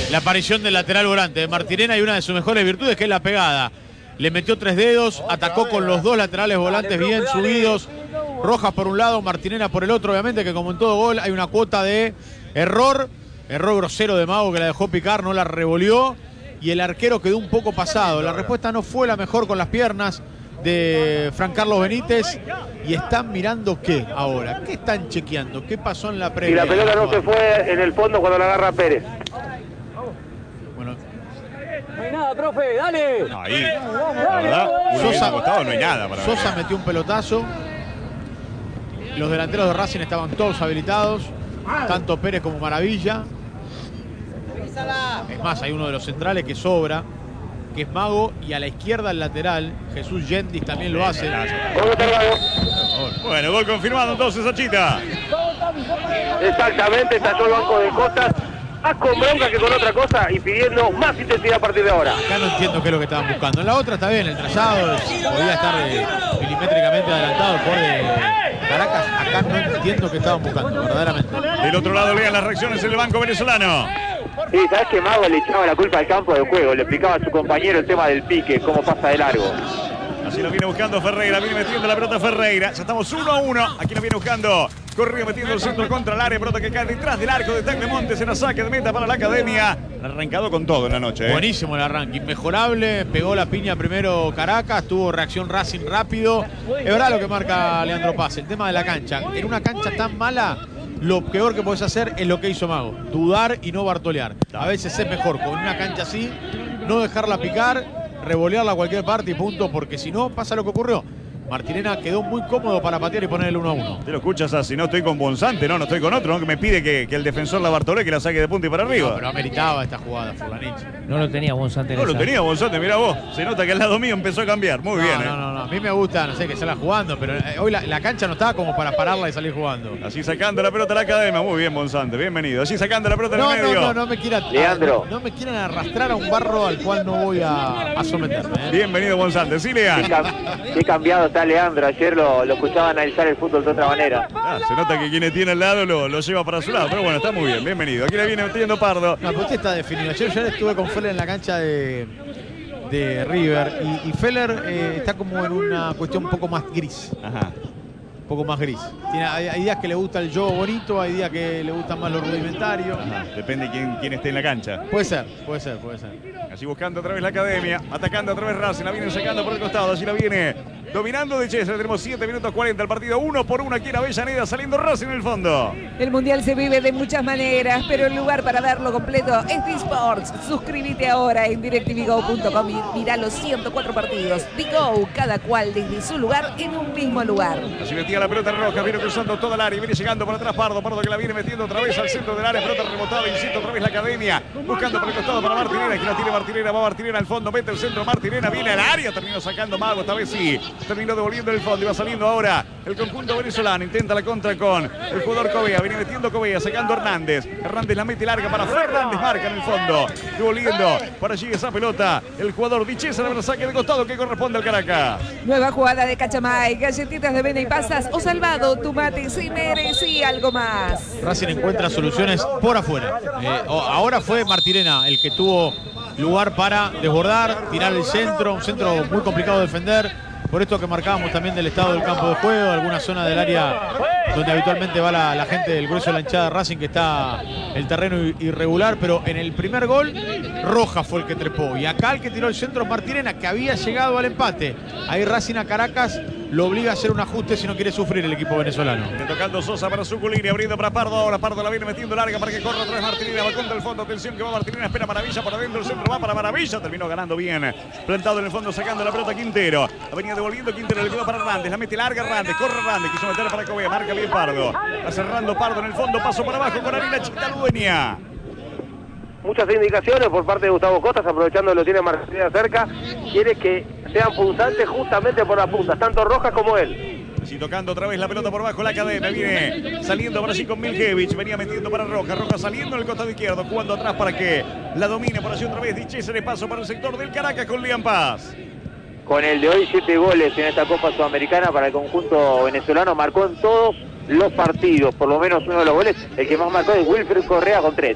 la aparición del lateral volante de Martirena y una de sus mejores virtudes, que es la pegada. Le metió 3 dedos, atacó con los 2 laterales volantes bien subidos. Rojas por un lado, Martirena por el otro. Obviamente que como en todo gol hay una cuota de error grosero de Mago que la dejó picar, no la revolvió. Y el arquero quedó un poco pasado. La respuesta no fue la mejor con las piernas de Fran Carlos Benítez. Y están mirando qué ahora. ¿Qué están chequeando? ¿Qué pasó en la previa? Y la pelota no se fue en el fondo cuando la agarra Pérez. Bueno, No hay nada, profe, dale. No, ahí, la verdad, Sosa, no hay nada para Sosa metió un pelotazo. Los delanteros de Racing estaban todos habilitados. Tanto Pérez como Maravilla. Es más, hay uno de los centrales que sobra, que es Mago, y a la izquierda el lateral, Jesús Yendis también lo hace. Bueno, gol confirmado entonces, Achita. Exactamente, estalló el banco de Costas, más con bronca que con otra cosa y pidiendo más intensidad a partir de ahora. Acá no entiendo qué es lo que estaban buscando. En la otra está bien, el trazado podía estar milimétricamente adelantado por Caracas. Acá no entiendo qué estaban buscando, verdaderamente. Del otro lado lean las reacciones en el banco venezolano. Sí, sabes que Mago le echaba la culpa al campo de juego, le explicaba a su compañero el tema del pique, cómo pasa de largo. Así lo viene buscando Ferreira, viene metiendo la pelota Ferreira. Ya estamos 1-1. Aquí lo viene buscando. Corrió metiendo el centro contra el área. Pelota que cae detrás del arco de Teclemontes en la saque de meta para la Academia. Arrancado con todo en la noche. Buenísimo el arranque, inmejorable. Pegó la piña primero Caracas, tuvo reacción Racing rápido. Es verdad lo que marca Leandro Paz, el tema de la cancha. En una cancha tan mala, lo peor que podés hacer es lo que hizo Mago. Dudar y no bartolear. A veces es mejor con una cancha así, no dejarla picar, revolearla a cualquier parte y punto, porque si no pasa lo que ocurrió. Martirena quedó muy cómodo para patear y poner el 1-1. Te lo escuchas así, no estoy con Bonsante, no estoy con otro, ¿no? Que me pide que el defensor la bartole, que la saque de punta y para arriba. No, pero ameritaba esta jugada, Fulanich. No lo tenía Bonsante. No lo tenía Bonsante, mirá vos. Se nota que al lado mío empezó a cambiar. Muy bien. No. A mí me gusta, no sé, que salga jugando, pero hoy la cancha no estaba como para pararla y salir jugando. Así sacando la pelota a la Academia. Muy bien, Bonsante, bienvenido. Así sacando la pelota en el medio. No me quieran. Leandro. No me quieran arrastrar a un barro al cual no voy a someterme. Bienvenido, Bonsante. Sí, Lean. Qué cambiado está Leandro. Ayer lo escuchaba analizar el fútbol de otra manera. Se nota que quien tiene al lado lo lleva para su lado. Pero bueno, está muy bien, bienvenido. Aquí le viene metiendo Pardo. No, pero usted está definido. Ayer estuve con Feller en la cancha de River y Feller está como en una cuestión un poco más gris. Ajá. Un poco más gris. Hay días que le gusta el juego bonito, hay días que le gustan más los rudimentarios. Ajá. Depende quién esté en la cancha. Puede ser. Así buscando otra vez la Academia, atacando otra vez Racing, la viene sacando por el costado, así la viene dominando de Chesel. Tenemos 7 minutos 40 el partido, 1-1 aquí en Avellaneda, saliendo Racing en el fondo. El Mundial se vive de muchas maneras, pero el lugar para verlo completo es T-Sports. Suscríbete ahora en DirecTVGo.com y mira los 104 partidos. Go, cada cual desde su lugar en un mismo lugar. Así metía la pelota Rojas, viene cruzando toda el área, viene llegando por atrás Pardo que la viene metiendo otra vez al centro del área, pelota rebotada, insiste otra vez la Academia, buscando por el costado para Martirena, que la tiene Martirena, va Martirena al fondo, mete el centro, Martirena viene al área, terminó sacando Mago, esta vez sí, terminó devolviendo el fondo y va saliendo ahora el conjunto venezolano, intenta la contra con el jugador Covea, viene metiendo Covea, sacando Hernández la mete larga para Fernández, marca en el fondo, devolviendo por allí esa pelota, el jugador Dichesa, la saque de costado que corresponde al Caracas. Nueva jugada de Cachamay, galletitas de avena y pasas o salvado, tu mate si merecía algo más. Racing encuentra soluciones por afuera. Ahora fue Martirena el que tuvo lugar para desbordar, tirar el centro, un centro muy complicado de defender. Por esto que marcábamos también del estado del campo de juego, alguna zona del área donde habitualmente va la gente del grueso de la hinchada de Racing, que está el terreno irregular, pero en el primer gol Rojas fue el que trepó y acá el que tiró el centro Martirena, que había llegado al empate. Ahí Racing a Caracas lo obliga a hacer un ajuste si no quiere sufrir el equipo venezolano. Tocando Sosa para Zuculini, abriendo para Pardo, ahora Pardo la viene metiendo larga para que corra otra vez Martirena, va contra el fondo, atención que va Martirena, espera Maravilla por adentro, el centro va para Maravilla, terminó ganando bien, plantado en el fondo, sacando la pelota Quintero, venía devolviendo Quintero, le quedó para Hernández, la mete larga Hernández, corre Hernández, quiso meter para Covea, marca bien Pardo, va cerrando Pardo en el fondo, paso para abajo con Arena Chita Ludueña. Muchas indicaciones por parte de Gustavo Costas, aprovechando que lo tiene Marcela cerca, quiere que sean punzantes justamente por las puntas, tanto Rojas como él. Así tocando otra vez la pelota por abajo la Academia, viene saliendo por allí con Miljevich, venía metiendo para Rojas, Rojas saliendo en el costado izquierdo, jugando atrás para que la domine por allí otra vez Dichese, de paso para el sector del Caracas con Lian Paz. Con el de hoy 7 goles en esta Copa Sudamericana para el conjunto venezolano, marcó en todos los partidos, por lo menos uno de los goles, el que más marcó es Wilfred Correa con 3.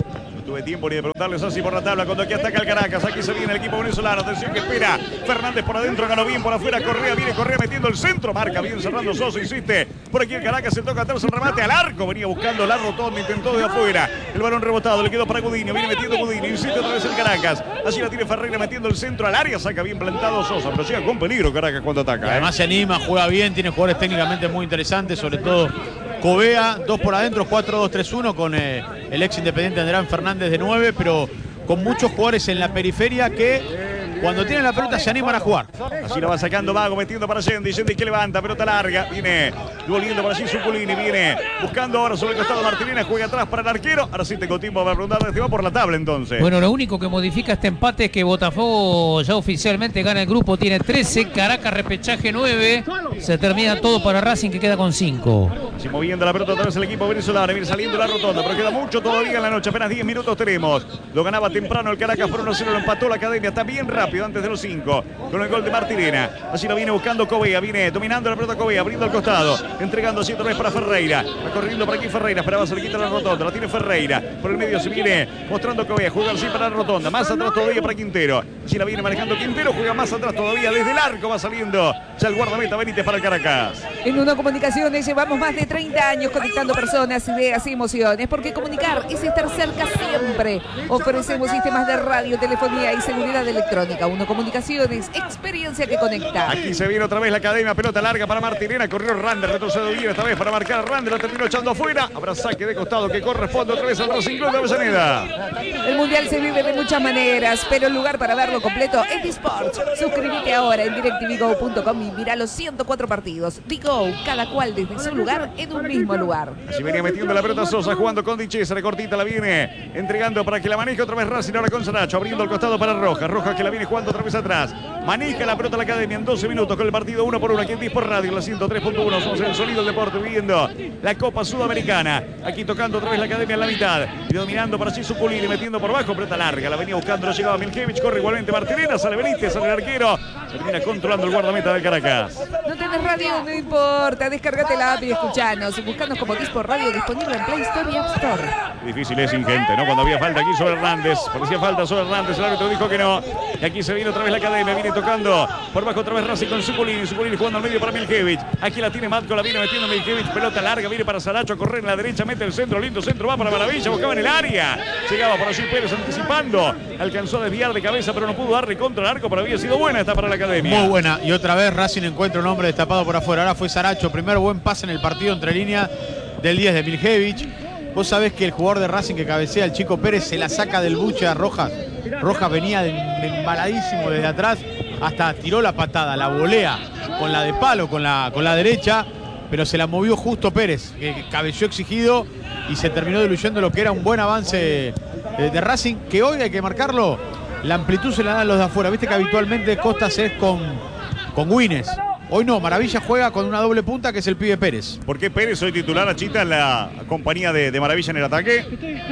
tuve tiempo ni de preguntarles así por la tabla cuando aquí ataca el Caracas. Aquí se viene el equipo venezolano. Atención que espera. Fernández por adentro, ganó bien por afuera. Correa, viene Correa metiendo el centro. Marca bien cerrando Sosa, insiste. Por aquí el Caracas se toca atrás el remate al arco. Venía buscando la rotonda, intentó de afuera. El balón rebotado, le quedó para Gudiño. Viene metiendo Gudiño, insiste otra vez el Caracas. Así la tiene Ferreira metiendo el centro al área. Saca bien plantado Sosa, pero llega con peligro Caracas cuando ataca. Además se anima, juega bien, tiene jugadores técnicamente muy interesantes, sobre todo Covea, 2 por adentro, 4-2-3-1 con el ex Independiente Andrán Fernández de 9, pero con muchos jugadores en la periferia que cuando tienen la pelota se animan a jugar. Así la va sacando Vago, metiendo para Yendi. Yendi que levanta, pelota larga. Viene volviendo por allí Zuculini. Viene buscando ahora sobre el costado Martinena. Juega atrás para el arquero. Ahora sí tengo tiempo para preguntarle. Este va por la tabla entonces. Bueno, lo único que modifica este empate es que Botafogo ya oficialmente gana el grupo. Tiene 13. Caracas repechaje 9. Se termina todo para Racing que queda con 5. Sí, moviendo la pelota otra vez el equipo venezolano. Viene saliendo la rotonda, pero queda mucho todavía en la noche. Apenas 10 minutos tenemos. Lo ganaba temprano el Caracas por 1-0. Lo empató la Academia. Está bien rápido antes de los 5. Con el gol de Martinena. Así la viene buscando Covea. Viene dominando la pelota Covea. Abriendo al costado. Entregando así otra vez para Ferreira. Va corriendo por aquí Ferreira. Esperaba cerquita la rotonda. La tiene Ferreira. Por el medio se viene mostrando Covea. Juega así para la rotonda. Más atrás todavía para Quintero. Así la viene manejando Quintero. Juega más atrás todavía. Desde el arco va saliendo ya el guardameta Benítez para el Caracas. En Uno Comunicaciones llevamos más de 30 años conectando personas, ideas y emociones, porque comunicar es estar cerca siempre. Ofrecemos sistemas de radio, telefonía y seguridad electrónica. Uno Comunicaciones, experiencia que conecta. Aquí se viene otra vez la Academia, pelota larga para Martinena, corrió Rander, retrocedió bien esta vez para marcar a Rander, la terminó echando afuera. Habrá saque de costado que corresponde otra vez al Racing Club de Avellaneda. El Mundial se vive de muchas maneras, pero el lugar para verlo completo es Disports. Suscríbete ahora en DirecTVGo.com y mira los 104 partidos. Digo, cada cual desde su lugar en un mismo lugar. Así venía metiendo la pelota Sosa, jugando con Di Cesare, cortita la viene entregando para que la maneje otra vez Racing, ahora con Saracho, abriendo el costado para Rojas. Rojas que la viene jugando otra vez atrás. Maneja la pelota la Academia en 12 minutos con el partido 1-1 aquí en Disport Radio, la 103.1. Somos el sonido del deporte viviendo la Copa Sudamericana. Aquí tocando otra vez la Academia en la mitad y dominando para allí Zuculini, metiendo por abajo, pelota larga. La venía buscando, no llegaba Milkevich, corre igualmente Martinena, sale Benítez, sale el arquero. Termina controlando el guardameta del Caracas. No tenés radio, no importa. Descárgate la app y escuchanos. Buscanos como Disport Radio, disponible en Play Store y App Store. Difícil es sin gente, ¿no? Cuando había falta aquí sobre Hernández. Parecía falta sobre Hernández. El árbitro dijo que no. Y aquí se viene otra vez la Academia. Viene tocando por bajo otra vez Racing con Zuculini. Zuculini jugando al medio para Milkevich. Aquí la tiene Matko. La viene metiendo Milkevich. Pelota larga. Viene para Saracho. Corre en la derecha. Mete el centro. Lindo centro. Va para Maravilla. Buscaba en el área. Llegaba por allí Pérez anticipando. Alcanzó a desviar de cabeza, pero no pudo darle contra el arco. Pero había sido buena esta para la Academia. Muy buena. Y otra vez Racing encuentra un hombre destapado por afuera. Ahora fue Saracho. Primer buen pase en el partido entre líneas del 10 de Milkevich. Vos sabés que el jugador de Racing que cabecea, el Chico Pérez, se la saca del buche a Rojas. Rojas venía embaladísimo desde atrás, hasta tiró la patada, la volea con la de palo, con la derecha, pero se la movió justo Pérez, que cabeció exigido y se terminó diluyendo lo que era un buen avance de Racing, que hoy hay que marcarlo, la amplitud se la dan los de afuera. Viste que habitualmente Costas es con Güines. Hoy no, Maravilla juega con una doble punta que es el pibe Pérez. ¿Por qué Pérez hoy titular a Chita en la compañía de Maravilla en el ataque?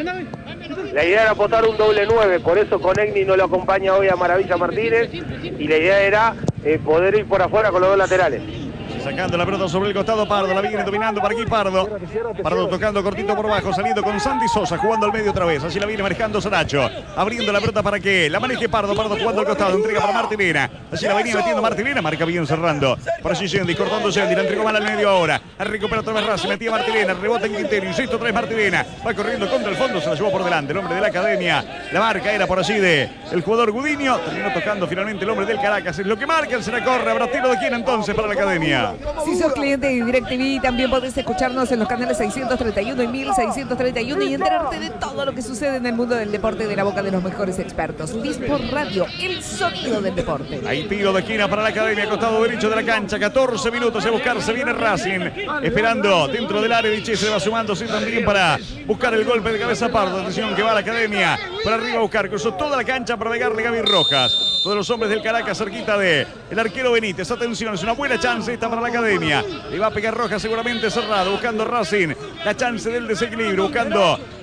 La idea era apostar un doble 9, por eso Conegni no lo acompaña hoy a Maravilla Martínez y la idea era poder ir por afuera con los dos laterales. Sacando la pelota sobre el costado Pardo, la viene dominando para aquí Pardo. Pardo tocando cortito por abajo, saliendo con Santi Sosa, jugando al medio otra vez. Así la viene manejando Saracho, abriendo la pelota para que la maneje Pardo. Pardo jugando al costado, entrega para Martinena. Así la venía metiendo Martinena, marca bien cerrando. Por allí Yendi, cortando Yendi, la entregó mal al medio ahora. Recupera otra vez Racing, metía Martinena, rebota en Quintero, insisto, otra vez Martinena. Va corriendo contra el fondo, se la llevó por delante. El hombre de la Academia, la marca era por allí de el jugador Gudiño. Terminó tocando finalmente el hombre del Caracas. Es lo que marca, se la corre. Habrá tiro de quién entonces para la Academia. Si sos cliente de DirecTV, también podés escucharnos en los canales 631 y 1631 y enterarte de todo lo que sucede en el mundo del deporte de la boca de los mejores expertos. Disport Radio, el sonido del deporte. Hay tiro de esquina para la Academia, costado derecho de la cancha, 14 minutos a buscarse, viene Racing, esperando dentro del área, Diche se va sumándose también para buscar el golpe de cabeza Pardo. Atención que va a la Academia, para arriba a buscar, cruzó toda la cancha para pegarle Gaby Rojas. Todos los hombres del Caracas cerquita de el arquero Benítez. Atención, es una buena chance esta para la Academia. Le va a pegar Rojas seguramente cerrado, buscando Racing la chance del desequilibrio, buscando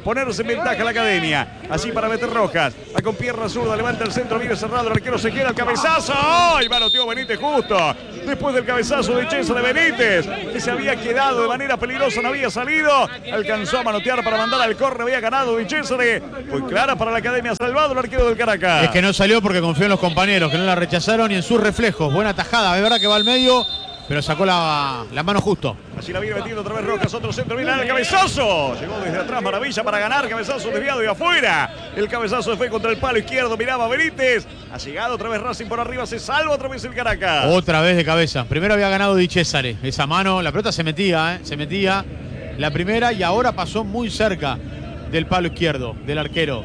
ponerse en ventaja la academia. Así para meter Rojas. Va con pierna zurda, levanta el centro, viene cerrado. El arquero se queda, el cabezazo. ¡Ay! Manoteó Benítez justo. Después del cabezazo de César de Benítez, que se había quedado de manera peligrosa, no había salido. Alcanzó a manotear para mandar al córner, había ganado de César. Fue clara para la academia, salvado el arquero del Caracas. Es que no salió porque confió en los compañeros, que no la rechazaron y en sus reflejos. Buena tajada, es verdad que va al medio, pero sacó la mano justo. Así la viene metiendo otra vez Rojas, otro centro, viene al cabezazo. Llegó desde atrás, maravilla para ganar, cabezazo desviado y afuera. El cabezazo fue contra el palo izquierdo, miraba Benítez. Ha llegado otra vez Racing por arriba, se salva otra vez el Caracas. Otra vez de cabeza. Primero había ganado Di Cesare. Esa mano, la pelota se metía, se metía la primera y ahora pasó muy cerca del palo izquierdo, del arquero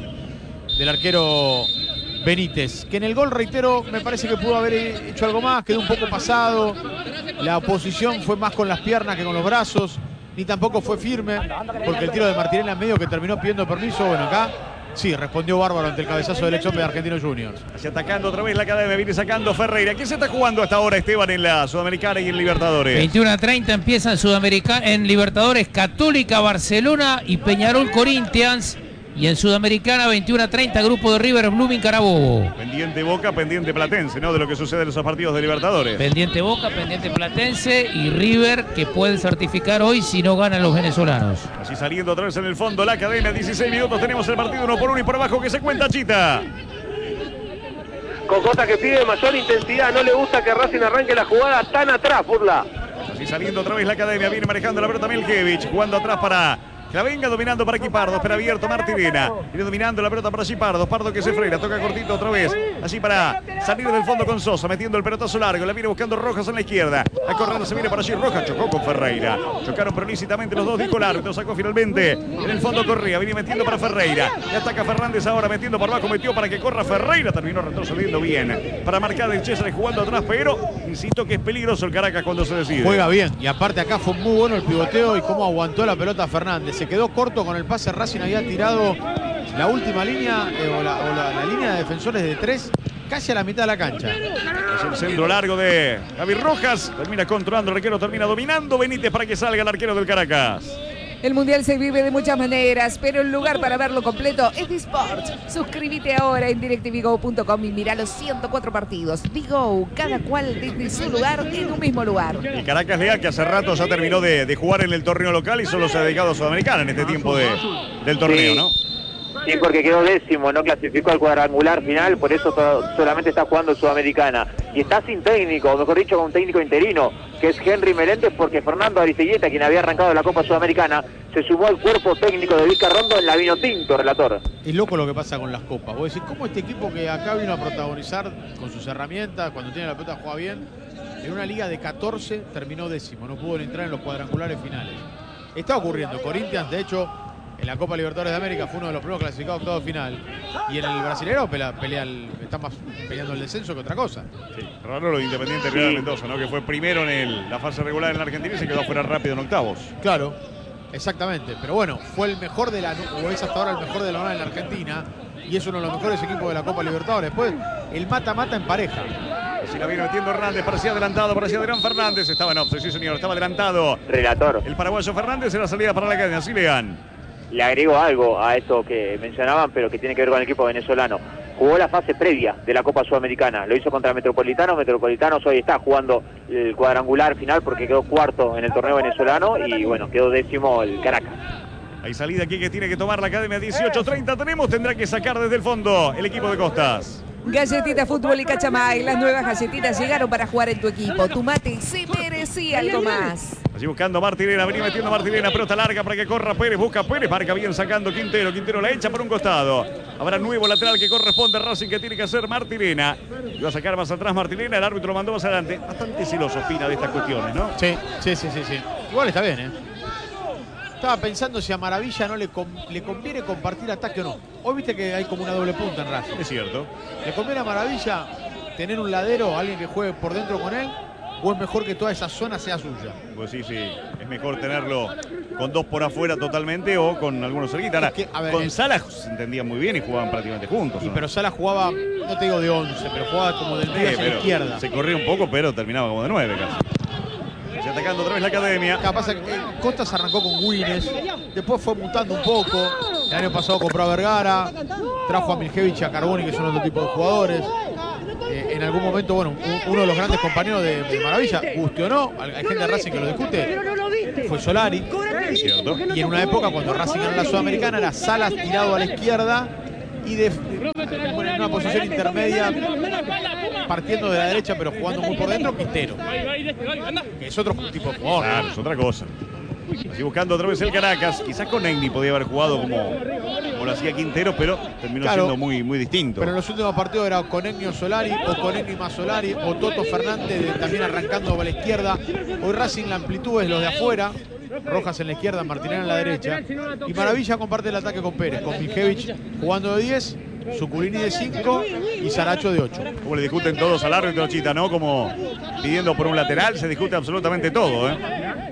Benítez, que en el gol, reitero, me parece que pudo haber hecho algo más, quedó un poco pasado, la oposición fue más con las piernas que con los brazos, ni tampoco fue firme, porque el tiro de Martinelli en medio que terminó pidiendo permiso, bueno, acá sí, respondió bárbaro ante el cabezazo del ex hombre de Argentinos Juniors. Así atacando otra vez la academia, viene sacando Ferreira. ¿Quién se está jugando hasta ahora, Esteban, en la Sudamericana y en Libertadores? 21:30 empieza en Libertadores, Católica, Barcelona y Peñarol, Corinthians. Y en Sudamericana, 21:30, grupo de River, Blooming, Carabobo. Pendiente Boca, pendiente Platense, ¿no? De lo que sucede en esos partidos de Libertadores. Pendiente Boca, pendiente Platense y River, que pueden certificar hoy si no ganan los venezolanos. Así saliendo otra vez en el fondo la academia, 16 minutos, tenemos el partido 1-1 y por abajo que se cuenta Chita. Cocota que pide mayor intensidad, no le gusta que Racing arranque la jugada tan atrás, Burla. Así saliendo otra vez la academia, viene manejando la pelota Milkevich, jugando atrás para Clavenga, dominando para aquí Pardo, espera abierto Martirena, viene dominando la pelota para allí Pardo que se frena, toca cortito otra vez, así para salir del fondo con Sosa, metiendo el pelotazo largo, la viene buscando Rojas en la izquierda, a correr se viene para allí Rojas, chocó con Ferreira, chocaron pero lícitamente los dos, dijo el árbitro, sacó finalmente, en el fondo Correa, viene metiendo para Ferreira, y ataca Fernández ahora, metiendo por abajo, metió para que corra Ferreira, terminó retrocediendo bien, para marcar el César jugando atrás, pero insisto que es peligroso el Caracas cuando se decide. Juega bien, y aparte acá fue muy bueno el pivoteo y cómo aguantó la pelota Fernández, se quedó corto con el pase. Racing había tirado la última línea la línea de defensores de 3 casi a la mitad de la cancha. Es el centro largo de Javi Rojas, termina controlando el arquero, termina dominando Benítez para que salga el arquero del Caracas. El Mundial se vive de muchas maneras, pero el lugar para verlo completo es Disports. Suscríbete ahora en DirecTVGo.com y mira los 104 partidos. Digo, cada cual desde su lugar en un mismo lugar. El Caracas Leal, que hace rato ya terminó de jugar en el torneo local y solo se ha dedicado a Sudamericana en este tiempo del torneo, sí, ¿no? Sí, porque quedó décimo, no clasificó al cuadrangular final, por eso solamente está jugando Sudamericana. Y está sin técnico, o mejor dicho, con un técnico interino, que es Henry Meléndez, porque Fernando Aristeguieta, quien había arrancado la Copa Sudamericana, se sumó al cuerpo técnico de Vizcarrondo en la vino tinto, relator. Es loco lo que pasa con las copas. Vos decís, ¿cómo este equipo que acá vino a protagonizar con sus herramientas, cuando tiene la pelota juega bien, en una liga de 14 terminó décimo, no pudo entrar en los cuadrangulares finales? Está ocurriendo. Corinthians, de hecho, en la Copa Libertadores de América fue uno de los primeros clasificados a octavos final. Y en el Brasileirão está más peleando el descenso que otra cosa. Sí, raro lo de Independiente Real Mendoza, ¿no? Que fue primero en la fase regular en la Argentina y se quedó fuera rápido en octavos. Claro, exactamente. Pero bueno, fue el mejor de la, o es hasta ahora el mejor de la hora en la Argentina. Y es uno de los mejores equipos de la Copa Libertadores. Después, el mata-mata en pareja. Así la viene metiendo Hernández, parecía adelantado, parecía Adrián Fernández. Estaba en offside, sí señor, estaba adelantado. Relator. El paraguayo Fernández en la salida para la cadena, así lean. Le agrego algo a esto que mencionaban, pero que tiene que ver con el equipo venezolano. Jugó la fase previa de la Copa Sudamericana, lo hizo contra Metropolitanos. Metropolitanos hoy está jugando el cuadrangular final porque quedó cuarto en el torneo venezolano y bueno, quedó décimo el Caracas. Hay salida aquí que tiene que tomar la academia, 18:30 tenemos, tendrá que sacar desde el fondo el equipo de Costas. Galletita Fútbol y Cachamay, las nuevas galletitas llegaron para jugar en tu equipo. Tu mate se merecía algo más. Allí buscando Martirena, venía metiendo Martirena, pelota larga para que corra Pérez, busca Pérez, marca bien sacando Quintero, Quintero la echa por un costado. Habrá nuevo lateral que corresponde a Racing que tiene que hacer Martirena. Iba a sacar más atrás Martirena, el árbitro lo mandó más adelante. Bastante celoso opina de estas cuestiones, ¿no? Sí. Igual está bien, ¿eh? Estaba pensando si a Maravilla no le conviene compartir ataque o no. Hoy viste que hay como una doble punta en Racing. Es cierto. ¿Le conviene a Maravilla tener un ladero, alguien que juegue por dentro con él? ¿O es mejor que toda esa zona sea suya? Pues sí, es mejor tenerlo con dos por afuera totalmente o con algunos cerquita. Ahora, con Salas se entendían muy bien y jugaban prácticamente juntos, ¿no? Pero Salas jugaba, no te digo de 11, pero jugaba como del medio hacia la izquierda. Se corría un poco, pero terminaba como de 9 casi. Y atacando otra vez la academia. Pasa que Costas arrancó con Güines, después fue mutando un poco, El año pasado compró a Vergara, trajo a Miljevich y a Carboni, que son otro tipo de jugadores. En algún momento, bueno, uno de los grandes compañeros de Maravilla, guste o no, hay gente de Racing que lo discute, fue Solari. Cierto. Y en una época cuando Racing ganó la Sudamericana era Salas tirado a la izquierda y en una posición intermedia, partiendo de la derecha pero jugando muy por dentro, Quintero, que es otro tipo de jugador. Claro, es otra cosa. Así buscando otra vez el Caracas. Quizás con Egni podía haber jugado como lo hacía Quintero, pero terminó siendo muy, muy distinto. Pero en los últimos partidos era con Ennio Solari o con Ennio más Solari o Toto Fernández también arrancando a la izquierda. Hoy Racing la amplitud es los de afuera. Rojas en la izquierda, Martinelli en la derecha. Y Maravilla comparte el ataque con Pérez, con Miljevich jugando de 10, Zuculini de 5 y Saracho de 8. Como le discuten todos al árbitro, Chita, ¿no? Como pidiendo por un lateral, se discute absolutamente todo, ¿eh?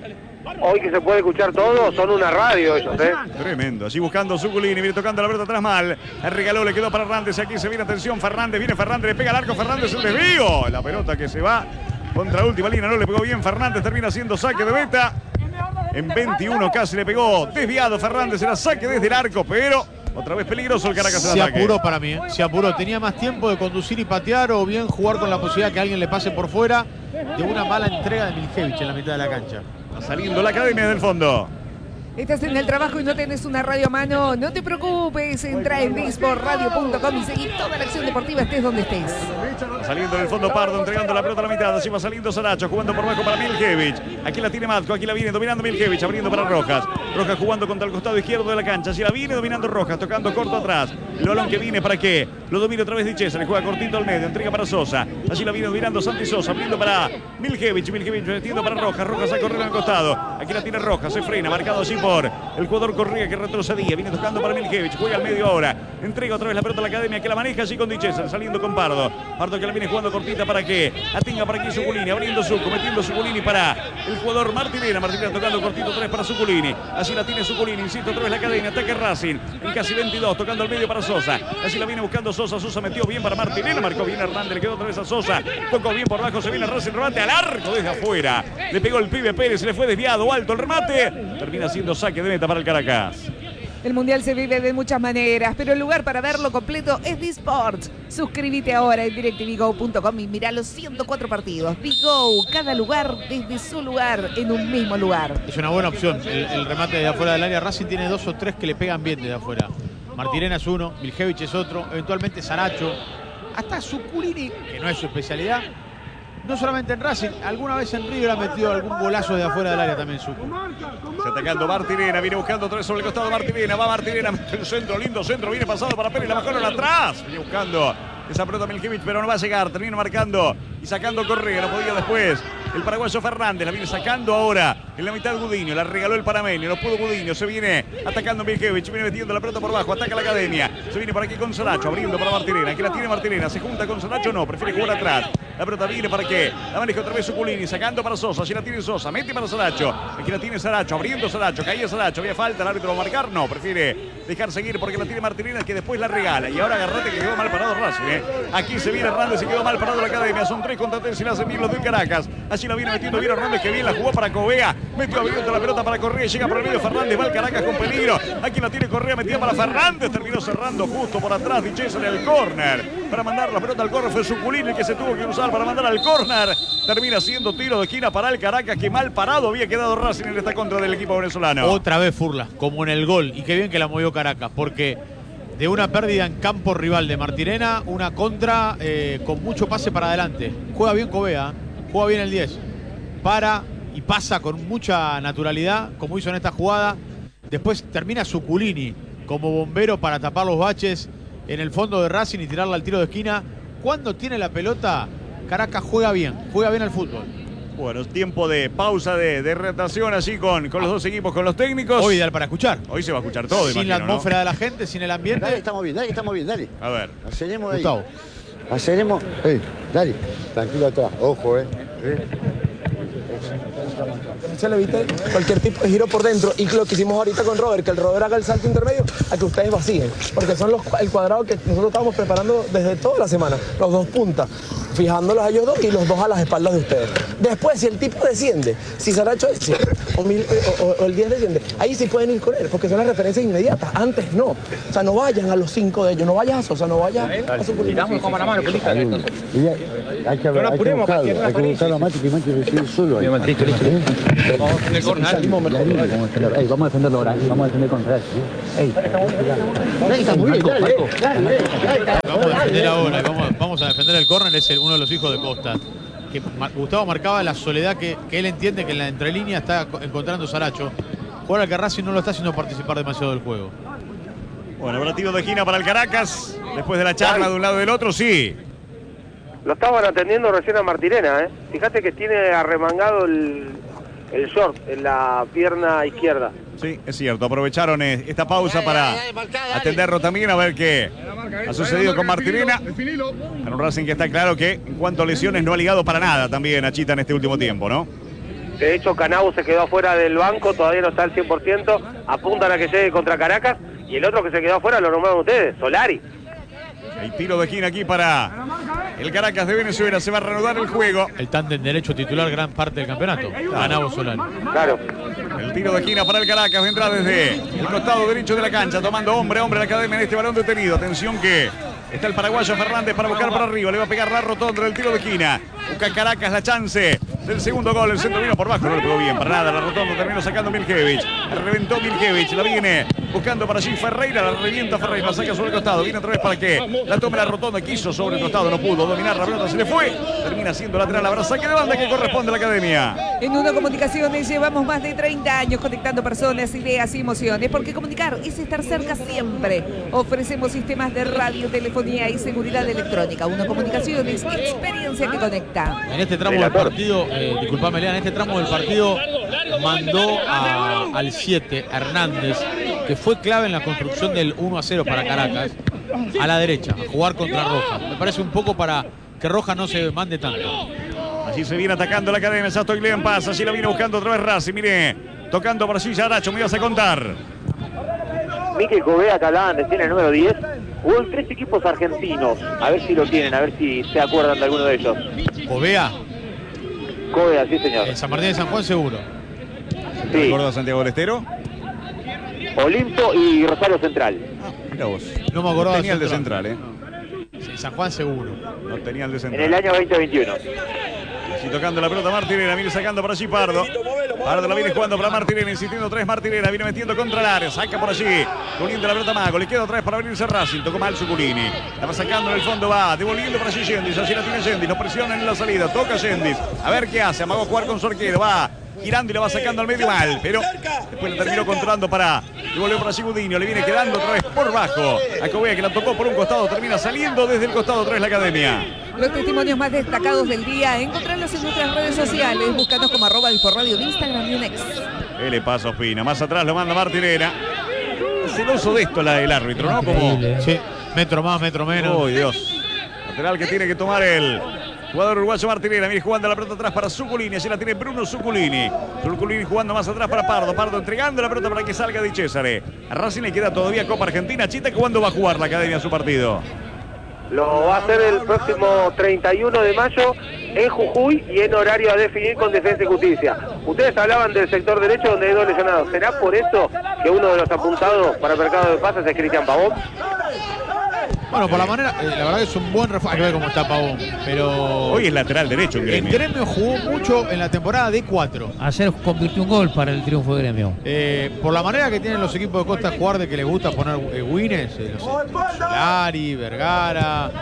Hoy que se puede escuchar todo, son una radio ellos, ¿eh? Tremendo. Allí buscando Zuculini, viene tocando la pelota atrás mal. El regaló, le quedó para Hernández. Aquí se viene, atención, Fernández, viene Fernández, le pega al arco, Fernández, el desvío. La pelota que se va contra la última línea, no le pegó bien Fernández, termina haciendo saque de meta. En 21 casi le pegó, desviado Fernández, era saque desde el arco, pero otra vez peligroso el Caracas en Se ataque. apuró para mí, se apuró. Tenía más tiempo de conducir y patear o bien jugar con la posibilidad que alguien le pase por fuera de una mala entrega de Miljevich en la mitad de la cancha. Saliendo la academia del fondo. Estás en el trabajo y no tenés una radio a mano, no te preocupes, entra en disportradio.com y seguí toda la acción deportiva estés donde estés. Saliendo del fondo Pardo, entregando la pelota a la mitad, así va saliendo Saracho, jugando por bajo para Miljevich. Aquí la tiene Matko, aquí la viene dominando Miljevich, abriendo para Rojas. Rojas jugando contra el costado izquierdo de la cancha, así la viene dominando Rojas, tocando corto atrás. El balón que viene para qué, lo domina otra vez Di Cesare, juega cortito al medio, entrega para Sosa. Allí la viene dominando Santi Sosa, abriendo para Miljevich, Miljevich metiendo para Rojas, Rojas a correr al costado. Aquí la tiene Rojas, se frena, marcado así por el jugador Correa que retrocedía, viene tocando para Miljevich, juega al medio ahora, entrega otra vez la pelota a la academia que la maneja allí con Di Cesare, saliendo con Pardo. Pardo que la viene jugando cortita para que atinga para aquí Zuculini, abriendo Zucu, metiendo Zuculini para el jugador Martinelli. Martinelli tocando cortito 3 para Zuculini. Así la tiene Zuculini, insisto, otra vez la academia, ataque Racing en casi 22, tocando al medio para Sosa. Así la viene buscando Sosa, Sosa metió bien para Martinelli, marcó bien Hernández, le quedó otra vez a Sosa, tocó bien por abajo, se viene Racing, remate al arco desde afuera. Le pegó el pibe Pérez, le fue desviado, alto el remate. Termina siendo saque de meta para el Caracas. El Mundial se vive de muchas maneras, pero el lugar para verlo completo es D-Sports. Suscríbete ahora en DirecTVGo.com y mirá los 104 partidos. D-Go, cada lugar desde su lugar, en un mismo lugar. Es una buena opción el remate de afuera del área. Racing tiene 2 o 3 que le pegan bien desde afuera. Martirena es uno, Miljevich es otro, eventualmente Saracho. Hasta Zuculini, que no es su especialidad. No solamente en Racing, alguna vez en River ha metido algún golazo de afuera del área también Zucu. Se atacando Martinena, viene buscando otra vez sobre el costado Martinena, va Martinena, mete el centro, lindo centro, viene pasado para Pérez, la bajaron atrás. Viene buscando esa pelota Miljevich, pero no va a llegar, termina marcando y sacando Correa, no podía después. El paraguayo Fernández la viene sacando ahora en la mitad Gudiño, la regaló el panameño, no pudo Gudiño, se viene atacando Miljevich, viene metiendo la pelota por abajo, ataca la academia, se viene por aquí con Saracho, abriendo para Martinena, aquí la tiene Martinena, se junta con Saracho, no, prefiere jugar atrás. La pelota viene para qué, la maneja otra vez Zuculini, sacando para Sosa, allí la tiene Sosa, mete para Saracho, aquí la tiene Saracho, abriendo Saracho, caía Saracho, había falta, el árbitro va a marcar, no, prefiere dejar seguir porque la tiene Martinena que después la regala. Y ahora agarrate que quedó mal parado Racing, Aquí se viene Hernández y quedó mal parado la academia, son 3 contra 3 y la hacen bien los del Caracas. Allí la viene metiendo bien Hernández, que bien la jugó para Covea, metió abriendo la pelota para Correa, llega por el medio Fernández, va el Caracas con peligro, aquí la tiene Correa, metida para Fernández, terminó cerrando justo por atrás Di Cesare al córner, para mandar la pelota al córner fue Zuculini el que se tuvo que usar para mandar al córner, termina siendo tiro de esquina para el Caracas, que mal parado había quedado Racing en esta contra del equipo venezolano. Otra vez Furla, como en el gol, y qué bien que la movió Caracas, porque de una pérdida en campo rival de Martirena, una contra con mucho pase para adelante. Juega bien Covea, juega bien el 10, para y pasa con mucha naturalidad, como hizo en esta jugada. Después termina Zuculini como bombero para tapar los baches en el fondo de Racing y tirarla al tiro de esquina. Cuando tiene la pelota, Caracas juega bien al fútbol. Bueno, tiempo de pausa de retratación así con los dos equipos, con los técnicos. Hoy ideal para escuchar. Hoy se va a escuchar todo, sin imagino, la atmósfera, ¿no? de la gente, sin el ambiente. Dale, estamos bien, dale. A ver. Aceleremos ahí. Gustavo. Aceleremos. Dale. Tranquilo atrás. Ojo, Se le evite cualquier tipo de giro por dentro y lo que hicimos ahorita con Robert, que el Robert haga el salto intermedio a que ustedes vacíen, porque son el cuadrado que nosotros estábamos preparando desde toda la semana, los dos puntas, fijándolos a ellos dos y los dos a las espaldas de ustedes. Después, si el tipo desciende, si Saracho desciende o el 10 desciende, ahí sí pueden ir con él, porque son las referencias inmediatas. Antes no. O sea, no vayan a los 5 de ellos, no vayas a Sosa, no vayas a su Tiramos como la mano, pelita. Hay que buscarlo a Mati, que Mati recibe solo. Ahí. Vamos a defenderlo ahora, vamos a defender contra él. Está muy bien, dale. Vamos a defender ahora, vamos a defender el córner, es uno de los hijos de Costa. Que Gustavo marcaba la soledad que él entiende que en la entrelínea está encontrando Saracho. Jugar al que Racing no lo está haciendo participar demasiado del juego. Bueno, habrá tiro de esquina para el Caracas. Después de la charla de un lado y del otro, sí. Lo estaban atendiendo recién a Martirena, ¿eh? Fíjate que tiene arremangado el short en la pierna izquierda. Sí, es cierto. Aprovecharon esta pausa para atenderlo también, a ver qué ha sucedido con Martirena. Para un Racing que está claro que en cuanto a lesiones no ha ligado para nada también a Chita en este último tiempo, ¿no? De hecho, Canau se quedó afuera del banco, todavía no está al 100%. Apuntan a que llegue contra Caracas. Y el otro que se quedó afuera lo nombraron ustedes, Solari. El tiro de esquina aquí para el Caracas de Venezuela. Se va a reanudar el juego. El tándem derecho titular gran parte del campeonato. Ganabo Solari. Claro. El tiro de esquina para el Caracas. Vendrá desde el costado derecho de la cancha. Tomando hombre a hombre la academia en este balón detenido. Atención que está el paraguayo Fernández para buscar para arriba. Le va a pegar la rotonda del tiro de esquina. Busca Caracas la chance del segundo gol. El centro vino por bajo. No le pegó bien para nada. La rotonda terminó sacando Milkevich. Reventó Milkevich. La viene buscando para allí Ferreira. La revienta Ferreira. La saca sobre el costado. Viene otra vez para que la tome la rotonda. Quiso sobre el costado. No pudo dominar la pelota. Se le fue. Termina siendo lateral. Habrá saque de banda que corresponde a la academia. En Uno Comunicaciones llevamos más de 30 años conectando personas, ideas y emociones, porque comunicar es estar cerca siempre. Ofrecemos sistemas de radio, telefonía y seguridad electrónica. Uno Comunicaciones, experiencia que conecta. En este tramo del partido, disculpame, Lean, en este tramo del partido mandó al 7, Hernández, que fue clave en la construcción del 1-0 para Caracas, a la derecha, a jugar contra Roja. Me parece un poco para que Roja no se mande tanto. Allí se viene atacando la academia. Sastoiglen pasa. Allí la viene buscando otra vez Racing. Mire, tocando por allí Saracho. Me ibas a contar. Mikel Covea, que hablaban recién, el número 10. Jugó en 3 equipos argentinos. A ver si lo tienen, a ver si se acuerdan de alguno de ellos. Covea. Covea, sí señor. En San Martín de San Juan seguro. Sí. ¿Recuerda Santiago del Estero? Olimpo y Rosario Central. Mira vos. No me acordaba. Tenía el de Central, ¿eh? Sí, San Juan seguro. No tenía el de Central. En el año 2021. Así tocando la pelota Martirena, viene sacando por allí Pardo. Pardo la viene jugando para Martirena, insistiendo otra vez Martirena, viene metiendo contra el área, saca por allí, poniendo la pelota Mago, le queda otra vez para venirse Racing, tocó mal Zuculini. La va sacando en el fondo, va devolviendo para allí Yendis, allí la tiene Yendis, lo presiona en la salida, toca Yendis, a ver qué hace, Amago a jugar con su arquero, va girando y la va sacando al medio mal, pero después le terminó controlando para devolver por allí Gudiño, le viene quedando otra vez por bajo. A Covea que la tocó por un costado, termina saliendo desde el costado otra vez la academia. Los testimonios más destacados del día, encontrarlos en nuestras redes sociales, búscanos como @Disporradio en Instagram y en X. ¿Qué le pasa a Ospina? Más atrás lo manda Martirena. Es celoso de esto el árbitro, ¿no? Como... Sí, metro más, metro menos. ¡Oh, Dios! Lateral que tiene que tomar el jugador uruguayo Martirena. Mire jugando la pelota atrás para Zuculini. Allí la tiene Bruno Zuculini. Zuculini jugando más atrás para Pardo. Pardo entregando la pelota para que salga Di Cesare. A Racing le queda todavía Copa Argentina. Chita, ¿cuándo va a jugar la academia su partido? Lo va a hacer el próximo 31 de mayo en Jujuy y en horario a definir con Defensa y Justicia. Ustedes hablaban del sector derecho donde hay 2 lesionados. ¿Será por eso que uno de los apuntados para el mercado de pases es Cristian Pavón? Bueno, por la manera, la verdad que es un buen refuerzo. Hay que ver cómo está Pavón, pero... Hoy es lateral derecho en Gremio. En Gremio jugó mucho en la temporada de 4. Ayer convirtió un gol para el triunfo de Gremio. Por la manera que tienen los equipos de Costa jugar, de que les gusta poner winners, Solari, Vergara,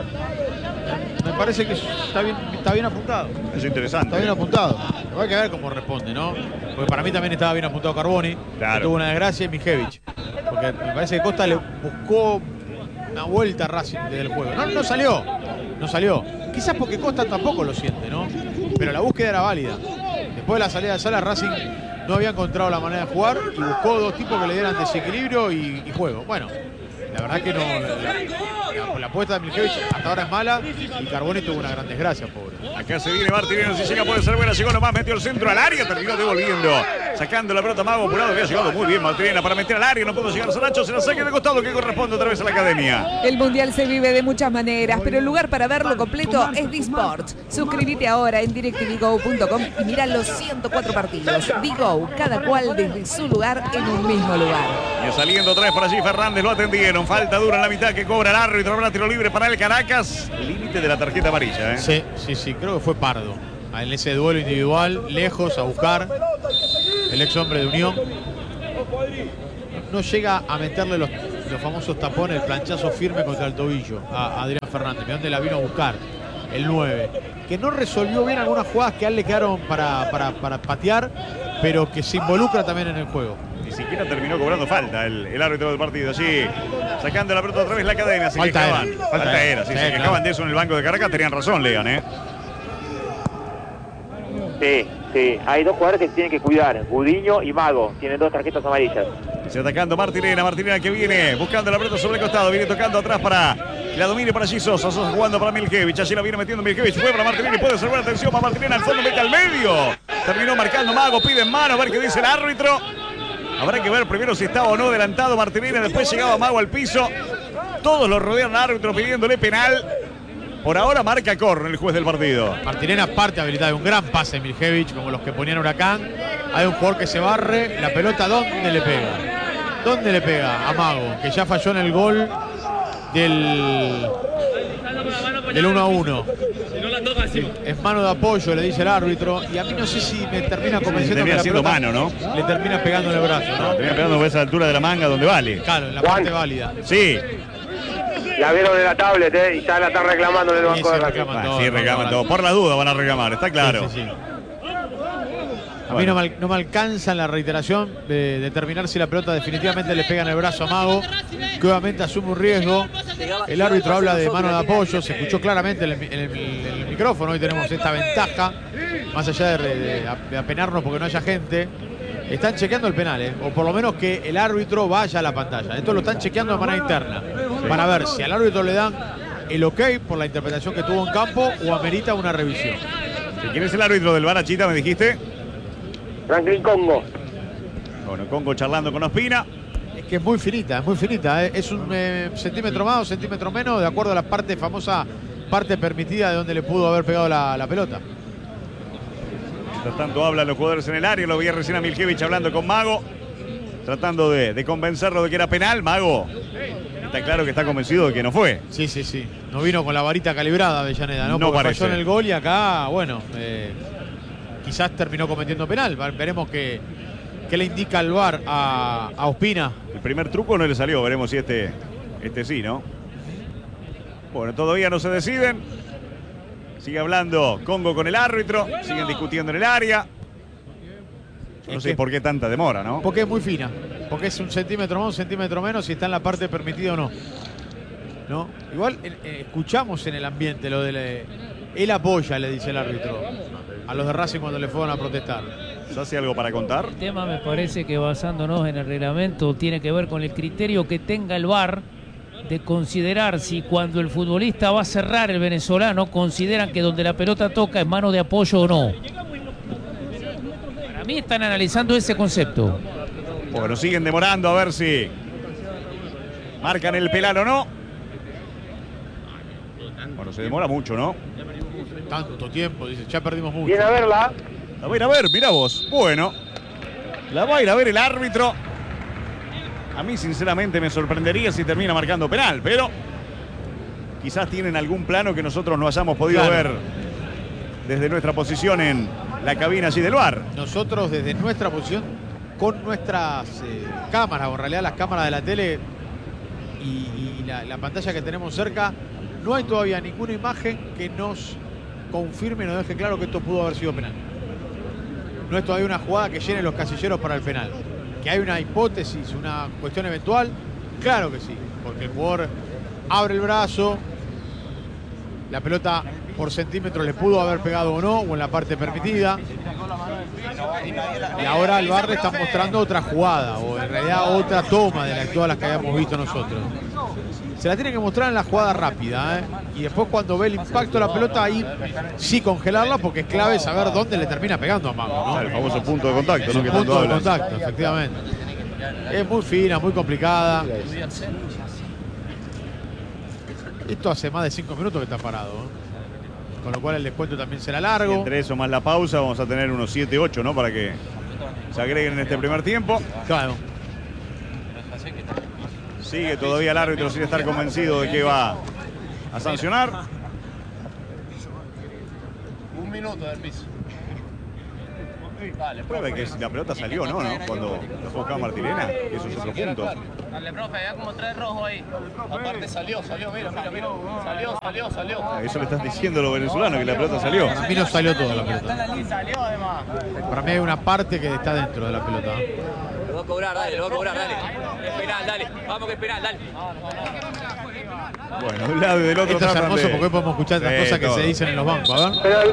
me parece que está bien apuntado. Es interesante. Está bien apuntado. Hay que ver cómo responde, ¿no? Porque para mí también estaba bien apuntado Carboni, claro, que tuvo una desgracia, y Mijevich. Porque me parece que Costa le buscó una vuelta a Racing del juego. No salió. Quizás porque Costa tampoco lo siente, ¿no? Pero la búsqueda era válida. Después de la salida de Sala, Racing no había encontrado la manera de jugar y buscó 2 tipos que le dieran desequilibrio y juego. Bueno, la verdad que no. La la apuesta de Milkevich hasta ahora es mala y Carboni tuvo una gran desgracia, pobre. Acá se viene Martineno, si llega puede ser buena, llegó nomás, metió el centro al área, terminó devolviendo, sacando la pelota Mago apurado, había llegado muy bien Martinena para meter al área, no pudo llegar Saracho, se la saque de costado que corresponde otra vez a la academia. El Mundial se vive de muchas maneras, pero el lugar para verlo completo es D-Sports. Suscríbete ahora en DirecTVGo.com y mira los 104 partidos. D-Go, cada cual desde su lugar en un mismo lugar. Y saliendo otra vez por allí Fernández, lo atendieron, falta dura en la mitad que cobra el árbitro, habrá tiro libre para el Caracas, límite de la tarjeta amarilla. Sí, creo que fue Pardo. En ese duelo individual, lejos a buscar el ex hombre de Unión. No llega a meterle los famosos tapones, el planchazo firme contra el tobillo a Adrián Fernández, de donde la vino a buscar el 9, que no resolvió bien algunas jugadas que a él le quedaron para patear, pero que se involucra también en el juego. Ni siquiera terminó cobrando falta el árbitro del partido. Allí sacando la pelota otra vez la cadena. Se quejaban. Falta era. Se quejaban de eso en el banco de Caracas. Tenían razón, Lean, Sí. Hay dos jugadores que se tienen que cuidar. Gudiño y Mago. Tienen 2 tarjetas amarillas. Se atacando Martinena que viene buscando la pelota sobre el costado. Viene tocando atrás para que la domine para allí Sosa. Sosa jugando para Milkevich. Allí la viene metiendo Milkevich. Fue para Martinena y puede ser buena atención para Martinena. Al fondo mete al medio. Terminó marcando Mago. Pide en mano. A ver qué dice el árbitro. Habrá que ver primero si estaba o no adelantado Martinena. Después llegaba Mago al piso. Todos lo rodearon al árbitro pidiéndole penal. Por ahora marca córner el juez del partido. Martinena parte habilitada de un gran pase de Milkevich, como los que ponían Huracán. Hay un jugador que se barre. La pelota, ¿dónde le pega? ¿Dónde le pega? A Mago, que ya falló en el gol del 1-1. Es mano de apoyo, le dice el árbitro. Y a mí no sé si me termina convenciendo. Termina siendo pelota mano, ¿no? Le termina pegando en el brazo, ¿no? Termina pegando por esa altura de la manga donde vale. Claro, en la parte válida. Sí. La vieron en la tablet, y ya la están reclamando en el banco de Racing. Sí, reclaman todo. Por la duda van a reclamar, está claro. Sí. A mí no me alcanza en la reiteración de determinar si la pelota definitivamente le pega en el brazo a Mago, que obviamente asume un riesgo. El árbitro habla de mano de apoyo, se escuchó claramente en el micrófono. Hoy tenemos esta ventaja, más allá de apenarnos porque no haya gente. Están chequeando el penal, o por lo menos que el árbitro vaya a la pantalla. Esto lo están chequeando de manera interna, para ver si al árbitro le dan el ok por la interpretación que tuvo en campo o amerita una revisión. ¿Quién es el árbitro del VAR, Chita, me dijiste? Franklin Congo. Bueno, Congo charlando con Ospina. Es que es muy finita, es un centímetro más o centímetro menos, de acuerdo a la famosa parte permitida de donde le pudo haber pegado la pelota. Mientras tanto hablan los jugadores en el área. Lo vi recién a Milkevich hablando con Mago, tratando de convencerlo de que era penal. Mago está claro que está convencido de que no fue. Sí. No vino con la varita calibrada Avellaneda, ¿no? Porque parece. falló en el gol y acá, bueno, quizás terminó cometiendo penal. Veremos qué le indica el VAR a Ospina. El primer truco no le salió. Veremos si este sí, ¿no? Bueno, todavía no se deciden. Sigue hablando Congo con el árbitro. Siguen discutiendo en el área. Yo no sé por qué tanta demora, ¿no? Porque es muy fina. Porque es un centímetro más, un centímetro menos, si está en la parte permitida o no. ¿No? Igual escuchamos en el ambiente lo de él apoya, le dice el árbitro a los de Racing cuando le fueron a protestar. ¿Se hace algo para contar? El tema me parece que basándonos en el reglamento tiene que ver con el criterio que tenga el VAR de considerar si cuando el futbolista va a cerrar el venezolano consideran que donde la pelota toca es mano de apoyo o no. Para mí están analizando ese concepto. Bueno, siguen demorando a ver si marcan el penal o no. Bueno, se demora mucho, ¿no? Tanto tiempo, dice, ya perdimos mucho. Viene a verla. La va a ir a ver, mirá vos. Bueno, la va a ir a ver el árbitro. A mí sinceramente me sorprendería si termina marcando penal, pero quizás tienen algún plano que nosotros no hayamos podido ver desde nuestra posición en la cabina allí del VAR. Nosotros desde nuestra posición, con nuestras cámaras, o en realidad las cámaras de la tele y la pantalla que tenemos cerca, no hay todavía ninguna imagen que nos confirme y nos deje claro que esto pudo haber sido penal. No es todavía una jugada que llene los casilleros para el penal. Que hay una hipótesis, una cuestión eventual, claro que sí, porque el jugador abre el brazo, la pelota por centímetros le pudo haber pegado o no, o en la parte permitida, y ahora el VAR le está mostrando otra jugada, o en realidad otra toma de todas las que habíamos visto nosotros. se la tiene que mostrar en la jugada rápida, ¿eh? Y después cuando ve el impacto de la pelota, ahí sí congelarla, porque es clave saber dónde le termina pegando a Mago, ¿no? El famoso punto de contacto, ¿no? Que tanto Punto de hablan. contacto, efectivamente. Es muy fina, muy complicada. Esto hace más de 5 minutos que está parado, ¿eh? Con lo cual el descuento también será largo. Y entre eso más la pausa, vamos a tener unos 7-8, ¿no? Para que se agreguen en este primer tiempo. Claro. Sigue todavía el árbitro sin estar convencido de que va a sancionar. Un minuto del piso. Dale, prueba que la pelota salió, ¿no? Cuando lo fue a buscar Martirena, que eso es otro punto. Dale, profe, había como 3 rojos ahí. Aparte salió, mira. Salió. Eso le estás diciendo a los venezolanos, que la pelota salió. Para mí no salió toda la pelota. Y salió además. Para mí hay una parte que está dentro de la pelota. Lo va a cobrar, dale. Es penal, dale. Vamos que es penal, dale. Bueno, de un lado y del otro. Esto es tratan hermoso de- porque hoy podemos escuchar las Sí, cosas que todo. se dicen en los bancos. A ver.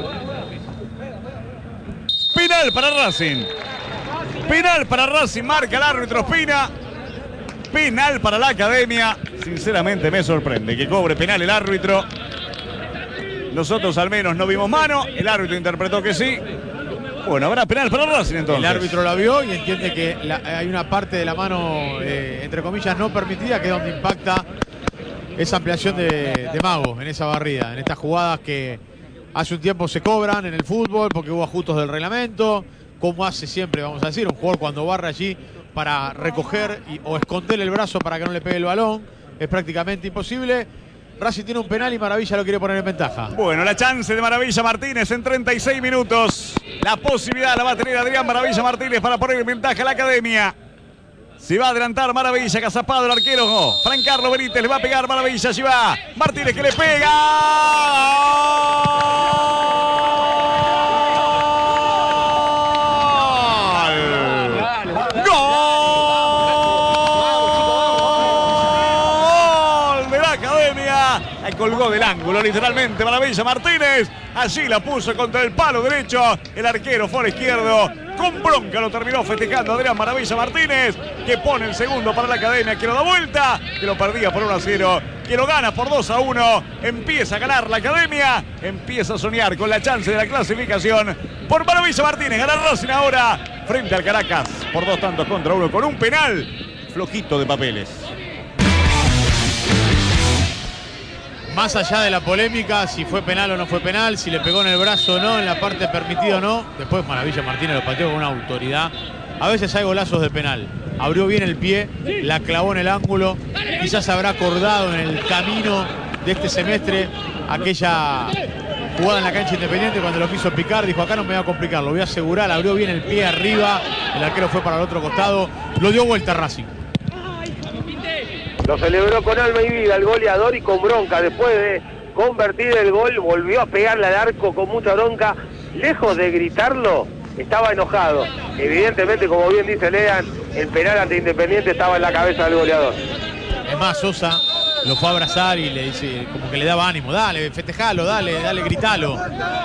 Penal para Racing. Penal para Racing, marca el árbitro Espina. Penal para la Academia. Sinceramente me sorprende que cobre penal el árbitro. Nosotros al menos no vimos mano. El árbitro interpretó que sí. Bueno, habrá penal para Racing entonces. El árbitro la vio y entiende que hay una parte de la mano, entre comillas, no permitida, que es donde impacta esa ampliación de Mago en esa barrida, en estas jugadas que hace un tiempo se cobran en el fútbol porque hubo ajustes del reglamento, como hace siempre, vamos a decir, un jugador cuando barra allí para recoger o esconder el brazo para que no le pegue el balón, es prácticamente imposible. Racing tiene un penal y Maravilla lo quiere poner en ventaja. Bueno, la chance de Maravilla Martínez en 36 minutos. La posibilidad la va a tener Adrián Maravilla Martínez para poner en ventaja a la Academia. Se va a adelantar Maravilla, Cazapado el arquero. Fran Carlos Benítez le va a pegar Maravilla. Allí va Martínez que le pega. Colgó del ángulo, literalmente, Maravilla Martínez. Allí la puso contra el palo derecho. El arquero fue al izquierdo. Con bronca lo terminó festejando Adrián Maravilla Martínez, que pone el segundo para la Academia, que lo da vuelta, que lo perdía por 1-0, que lo gana por 2-1. Empieza a ganar la Academia, empieza a soñar con la chance de la clasificación por Maravilla Martínez. Gana Racing ahora frente al Caracas por 2-1 con un penal flojito de papeles. Más allá de la polémica, si fue penal o no fue penal, si le pegó en el brazo o no, en la parte permitida o no, después Maravilla Martínez lo pateó con una autoridad. A veces hay golazos de penal. Abrió bien el pie, la clavó en el ángulo, quizás habrá acordado en el camino de este semestre aquella jugada en la cancha Independiente cuando lo quiso picar, dijo acá no me voy a complicar, lo voy a asegurar, abrió bien el pie arriba, el arquero fue para el otro costado, lo dio vuelta a Racing. Lo celebró con alma y vida el goleador y con bronca. Después de convertir el gol, volvió a pegarle al arco con mucha bronca. Lejos de gritarlo, estaba enojado. Evidentemente, como bien dice Lean, el penal ante Independiente estaba en la cabeza del goleador. Es más, Sosa lo fue a abrazar y le dice, como que le daba ánimo. Dale, festejalo, dale, gritalo.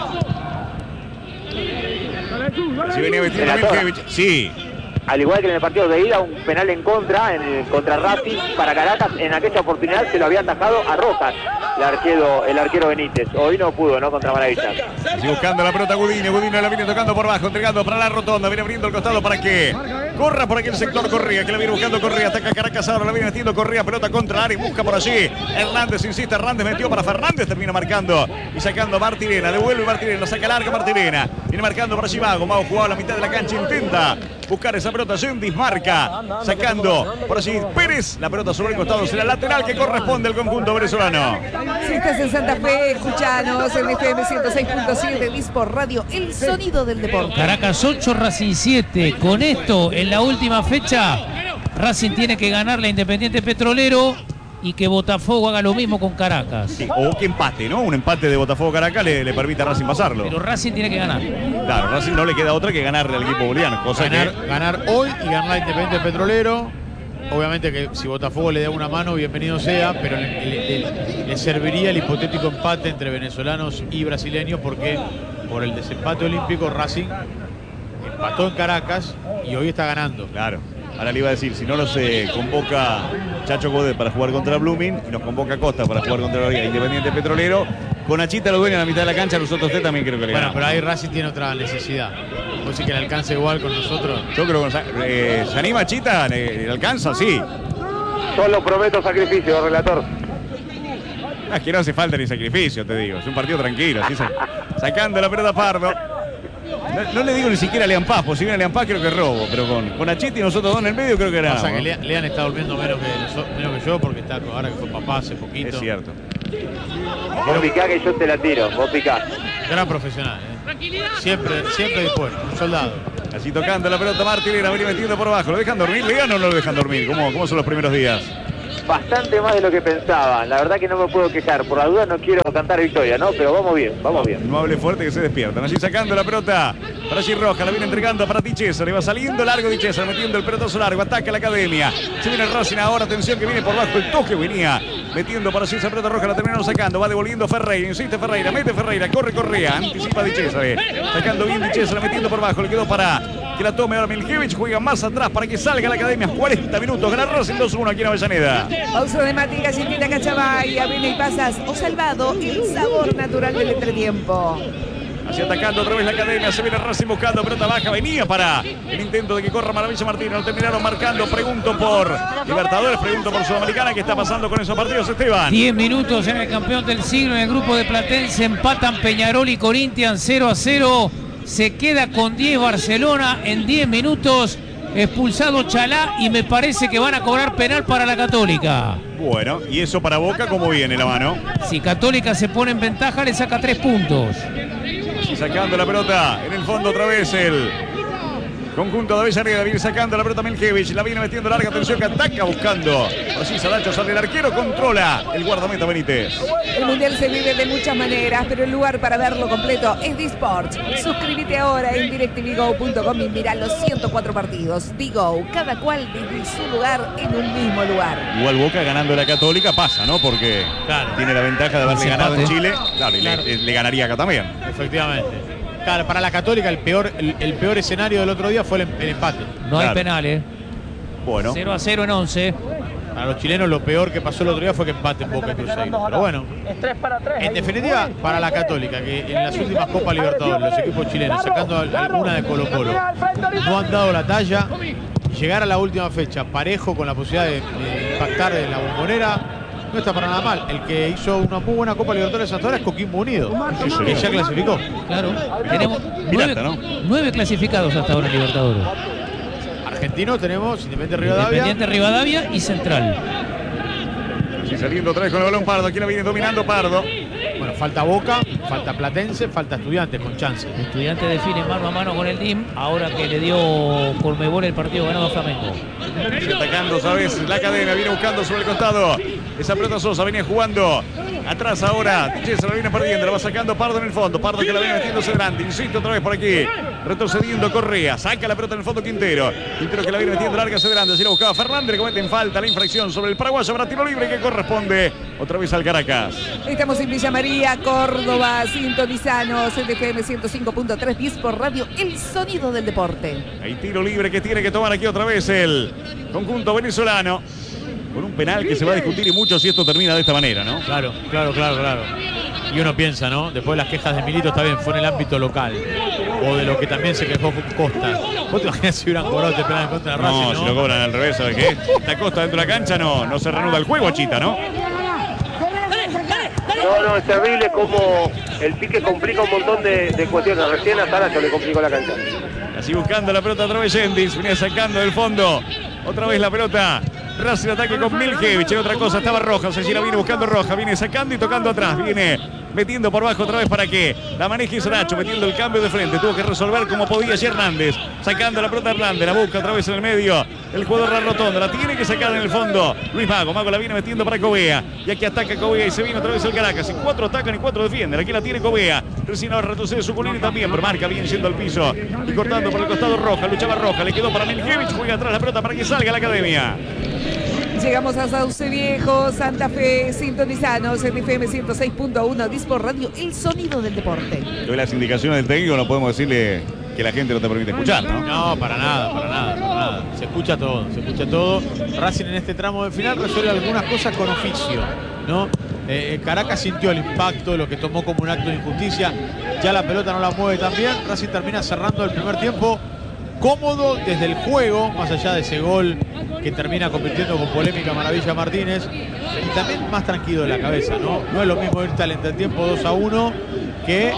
Si venía vestido Miljevich, sí. Al igual que en el partido de ida, un penal en contra, contra Racing para Caracas. En aquella oportunidad se lo había atajado a Rojas, el arquero Benítez. Hoy no pudo, ¿no? Contra Maravilla. Sigue buscando la pelota Gudino la viene tocando por abajo, entregando para la rotonda, viene abriendo el costado para que corra por aquel sector Correa, que la viene buscando Correa, ataca Caracas ahora, la viene metiendo Correa, pelota contra el área y busca por allí. Hernández insiste, Hernández metió para Fernández, termina marcando y sacando a Martirena, devuelve Martirena, saca larga Martirena, viene marcando por allí Mago jugado a la mitad de la cancha, intenta buscar esa pelota, Yendis marca, sacando por allí Pérez, la pelota sobre el costado, será lateral que corresponde al conjunto venezolano. Si estás en Santa Fe, escuchanos en FM 106.7 Dispor Radio, el sonido del deporte. Caracas 8, Racing 7. Con esto, en la última fecha, Racing tiene que ganarle a Independiente Petrolero y que Botafogo haga lo mismo con Caracas. Sí, o que empate, ¿no? Un empate de Botafogo-Caracas le permite a Racing pasarlo. Pero Racing tiene que ganar. Claro, Racing no le queda otra que ganarle al equipo boliviano. Cosa ganar hoy y ganar a Independiente Petrolero. Obviamente que si Botafogo le da una mano, bienvenido sea, pero le serviría el hipotético empate entre venezolanos y brasileños porque por el desempate olímpico Racing empató en Caracas y hoy está ganando. Claro. Ahora le iba a decir, si no nos convoca Chacho Godet para jugar contra Blooming y nos convoca Costa para jugar contra la Independiente Petrolero, con Achita lo dueño en la mitad de la cancha, nosotros usted también creo que le ganamos. Bueno, pero ahí Racing tiene otra necesidad. ¿Vos sí que le alcanza igual con nosotros? Yo creo que se anima Achita, le alcanza, sí. Solo prometo sacrificio, relator. Es que no hace falta ni sacrificio, te digo. Es un partido tranquilo, así sacando la pelota Pardo. No le digo ni siquiera a Lean Paz, porque si viene a Lean Paz creo que robo, pero con Achita y nosotros dos en el medio creo que era. Pasa que Lean está durmiendo menos que yo porque está ahora que fue papá hace poquito. Es cierto. Vos picá que yo te la tiro, vos picá. Gran profesional, Siempre dispuesto, un soldado. Así tocando la pelota Martinera, venía metiendo por abajo. ¿Lo dejan dormir, Lean, o no lo dejan dormir? ¿Cómo son los primeros días? Bastante más de lo que pensaba. La verdad que no me puedo quejar. Por la duda no quiero cantar victoria, ¿no? Pero vamos bien, vamos bien. No hable fuerte que se despiertan. Allí sacando la pelota para allí Roja. La viene entregando para Di César. Le va saliendo largo Di César, metiendo el pelotazo largo. Ataca la Academia. Se viene el Racing ahora. Atención que viene por bajo el toque. Venía metiendo para allí esa pelota Roja. La terminaron sacando. Va devolviendo Ferreira. Insiste Ferreira. Mete Ferreira. Corre Correa. Anticipa Di César. Sacando bien Di César. Metiendo por bajo. Le quedó para que la tome ahora Milkevich. Juega más atrás para que salga la Academia. 40 minutos. Gana Racing 2-1 aquí en Avellaneda. Pausa de Matías, invita a Cachabaya, viene y pasas o salvado, el sabor natural del entretiempo. Así atacando otra vez la Academia, se viene Racing buscando, pelota baja, venía para el intento de que corra Maravilla Martínez, lo terminaron marcando, pregunto por Libertadores, pregunto por Sudamericana, ¿qué está pasando con esos partidos, Esteban? 10 minutos en el campeón del siglo, en el grupo de Platense, empatan Peñarol y Corinthians 0-0, se queda con 10 Barcelona en 10 minutos, expulsado Chalá y me parece que van a cobrar penal para la Católica. Bueno, y eso para Boca, ¿cómo viene la mano? Si Católica se pone en ventaja, le saca 3 puntos. Y sacando la pelota en el fondo otra vez el conjunto de Avellaneda. Viene sacando la pelota Milkevich, la viene metiendo larga, atención que ataca buscando. Así Salacho sale el arquero, controla el guardameta Benítez. El Mundial se vive de muchas maneras, pero el lugar para verlo completo es Disports. Suscríbete ahora en DirecTVGo.com y mira los 104 partidos. Digo, cada cual desde su lugar en un mismo lugar. Igual Boca ganando la Católica pasa, ¿no? Porque tiene la ventaja de haberle ganado en Chile. Claro, y le ganaría acá también. Efectivamente. Claro, para la Católica el peor escenario del otro día fue el empate. No hay penales. Bueno. 0-0 en 11. Para los chilenos lo peor que pasó el otro día fue que empate en Boca y Cruzeiro. Pero bueno, en definitiva, para la Católica, que en las últimas Copas Libertadores, los equipos chilenos, sacando alguna de Colo Colo, no han dado la talla. Llegar a la última fecha parejo con la posibilidad de impactar en la Bombonera no está para nada mal. El que hizo una muy buena Copa Libertadores hasta ahora es Coquimbo Unido, que ya clasificó. Claro, tenemos 9 clasificados hasta ahora en Libertadores. Argentino tenemos Independiente Rivadavia y Central. Así saliendo otra vez con el balón Pardo. Aquí la viene dominando Pardo. Bueno, falta Boca, falta Platense, falta Estudiantes con chance. Estudiantes define mano a mano con el DIM, ahora que le dio Conmebol el partido ganado a Flamengo. Sigue atacando, ¿sabes? La Academia viene buscando sobre el costado. Esa pelota Sosa venía jugando. Atrás ahora, César la viene perdiendo, la va sacando Pardo en el fondo. Pardo que la viene metiéndose delante. Insiste otra vez por aquí. Retrocediendo Correa. Saca la pelota en el fondo Quintero. Quintero que la viene metiendo larga hacia adelante. Así la buscaba Fernández. Le cometen falta la infracción sobre el paraguayo. Habrá tiro libre que corresponde otra vez al Caracas. Estamos en Villa María, Córdoba. Sintonizanos en FM 105.3 10 por radio. El sonido del deporte. Hay tiro libre que tiene que tomar aquí otra vez el conjunto venezolano. Con un penal que se va a discutir y mucho si esto termina de esta manera, ¿no? Claro. Y uno piensa, ¿no? Después de las quejas de Milito, está bien, fue en el ámbito local. O de lo que también se quejó Costa. ¿Vos te imaginas si hubieran cobrado este penal contra Racing? No, si lo cobran al revés, ¿sabes qué? La Costa dentro de la cancha no se reanuda el juego, Achita, ¿no? No, es terrible como el pique complica un montón de cuestiones. Recién a Salacho le complicó la cancha. Así buscando la pelota otra vez Yendis. Venía sacando del fondo. Otra vez la pelota. Racing ataque con Milkevich. Y otra cosa, estaba Rojas. Allí la viene buscando Rojas. Viene sacando y tocando atrás. Viene metiendo por abajo otra vez para que la maneje Saracho. Metiendo el cambio de frente. Tuvo que resolver como podía allí Hernández. Sacando la pelota Hernández. La busca otra vez en el medio. El jugador La Rotonda. La tiene que sacar en el fondo Luis Mago. Mago la viene metiendo para Covea. Y aquí ataca Covea y se viene otra vez el Caracas. Y 4 atacan y 4 defienden. Aquí la tiene Covea. Recién ahora retrocede Suculini también. Pero marca bien yendo al piso. Y cortando por el costado Roja. Luchaba Roja. Le quedó para Milkevich. Juega atrás la pelota para que salga la Academia. Llegamos a Sauce Viejo, Santa Fe, sintonizanos en FM 106.1, Dispor Radio, el sonido del deporte. Hoy las indicaciones del técnico no podemos decirle que la gente no te permite escuchar, ¿no? No, para nada. Se escucha todo. Racing en este tramo de final resuelve algunas cosas con oficio, ¿no? Caracas sintió el impacto, lo que tomó como un acto de injusticia. Ya la pelota no la mueve tan bien. Racing termina cerrando el primer tiempo cómodo desde el juego, más allá de ese gol que termina convirtiendo con polémica Maravilla Martínez, y también más tranquilo de la cabeza, ¿no? No es lo mismo irte al entretiempo 2-1 que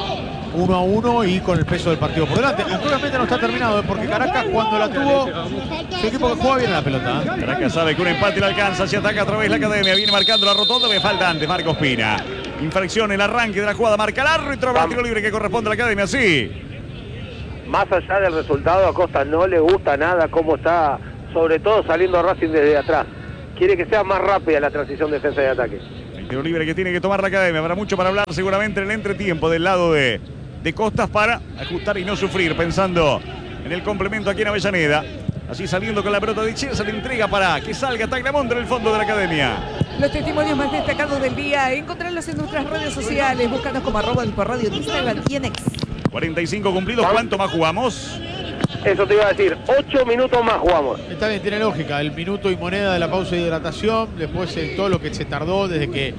1-1 y con el peso del partido por delante. Obviamente no está terminado, porque Caracas, cuando la tuvo, su equipo que juega bien a la pelota, ¿eh? Caracas sabe que un empate le alcanza, se ataca a través de la academia, viene marcando la rotonda, me falta antes Marcos Pina. Infracción, el arranque de la jugada, marca el árbitro, habrá tiro libre que corresponde a la academia, sí. Más allá del resultado, a Costa no le gusta nada cómo está, sobre todo saliendo Racing desde atrás. Quiere que sea más rápida la transición defensa y ataque. El tiro libre que tiene que tomar la academia. Habrá mucho para hablar seguramente en el entretiempo del lado de Costas para ajustar y no sufrir, pensando en el complemento aquí en Avellaneda. Así saliendo con la pelota de Chiesa, le entrega para que salga Tagliamonte en el fondo de la academia. Los testimonios más destacados del día, encontrarlos en nuestras redes sociales. Búscanos como @Disporradio en Instagram y en X. 45 cumplidos, ¿cuánto más jugamos? Eso te iba a decir, 8 minutos más jugamos. Está bien, tiene lógica. El minuto y moneda de la pausa de hidratación, después todo lo que se tardó desde que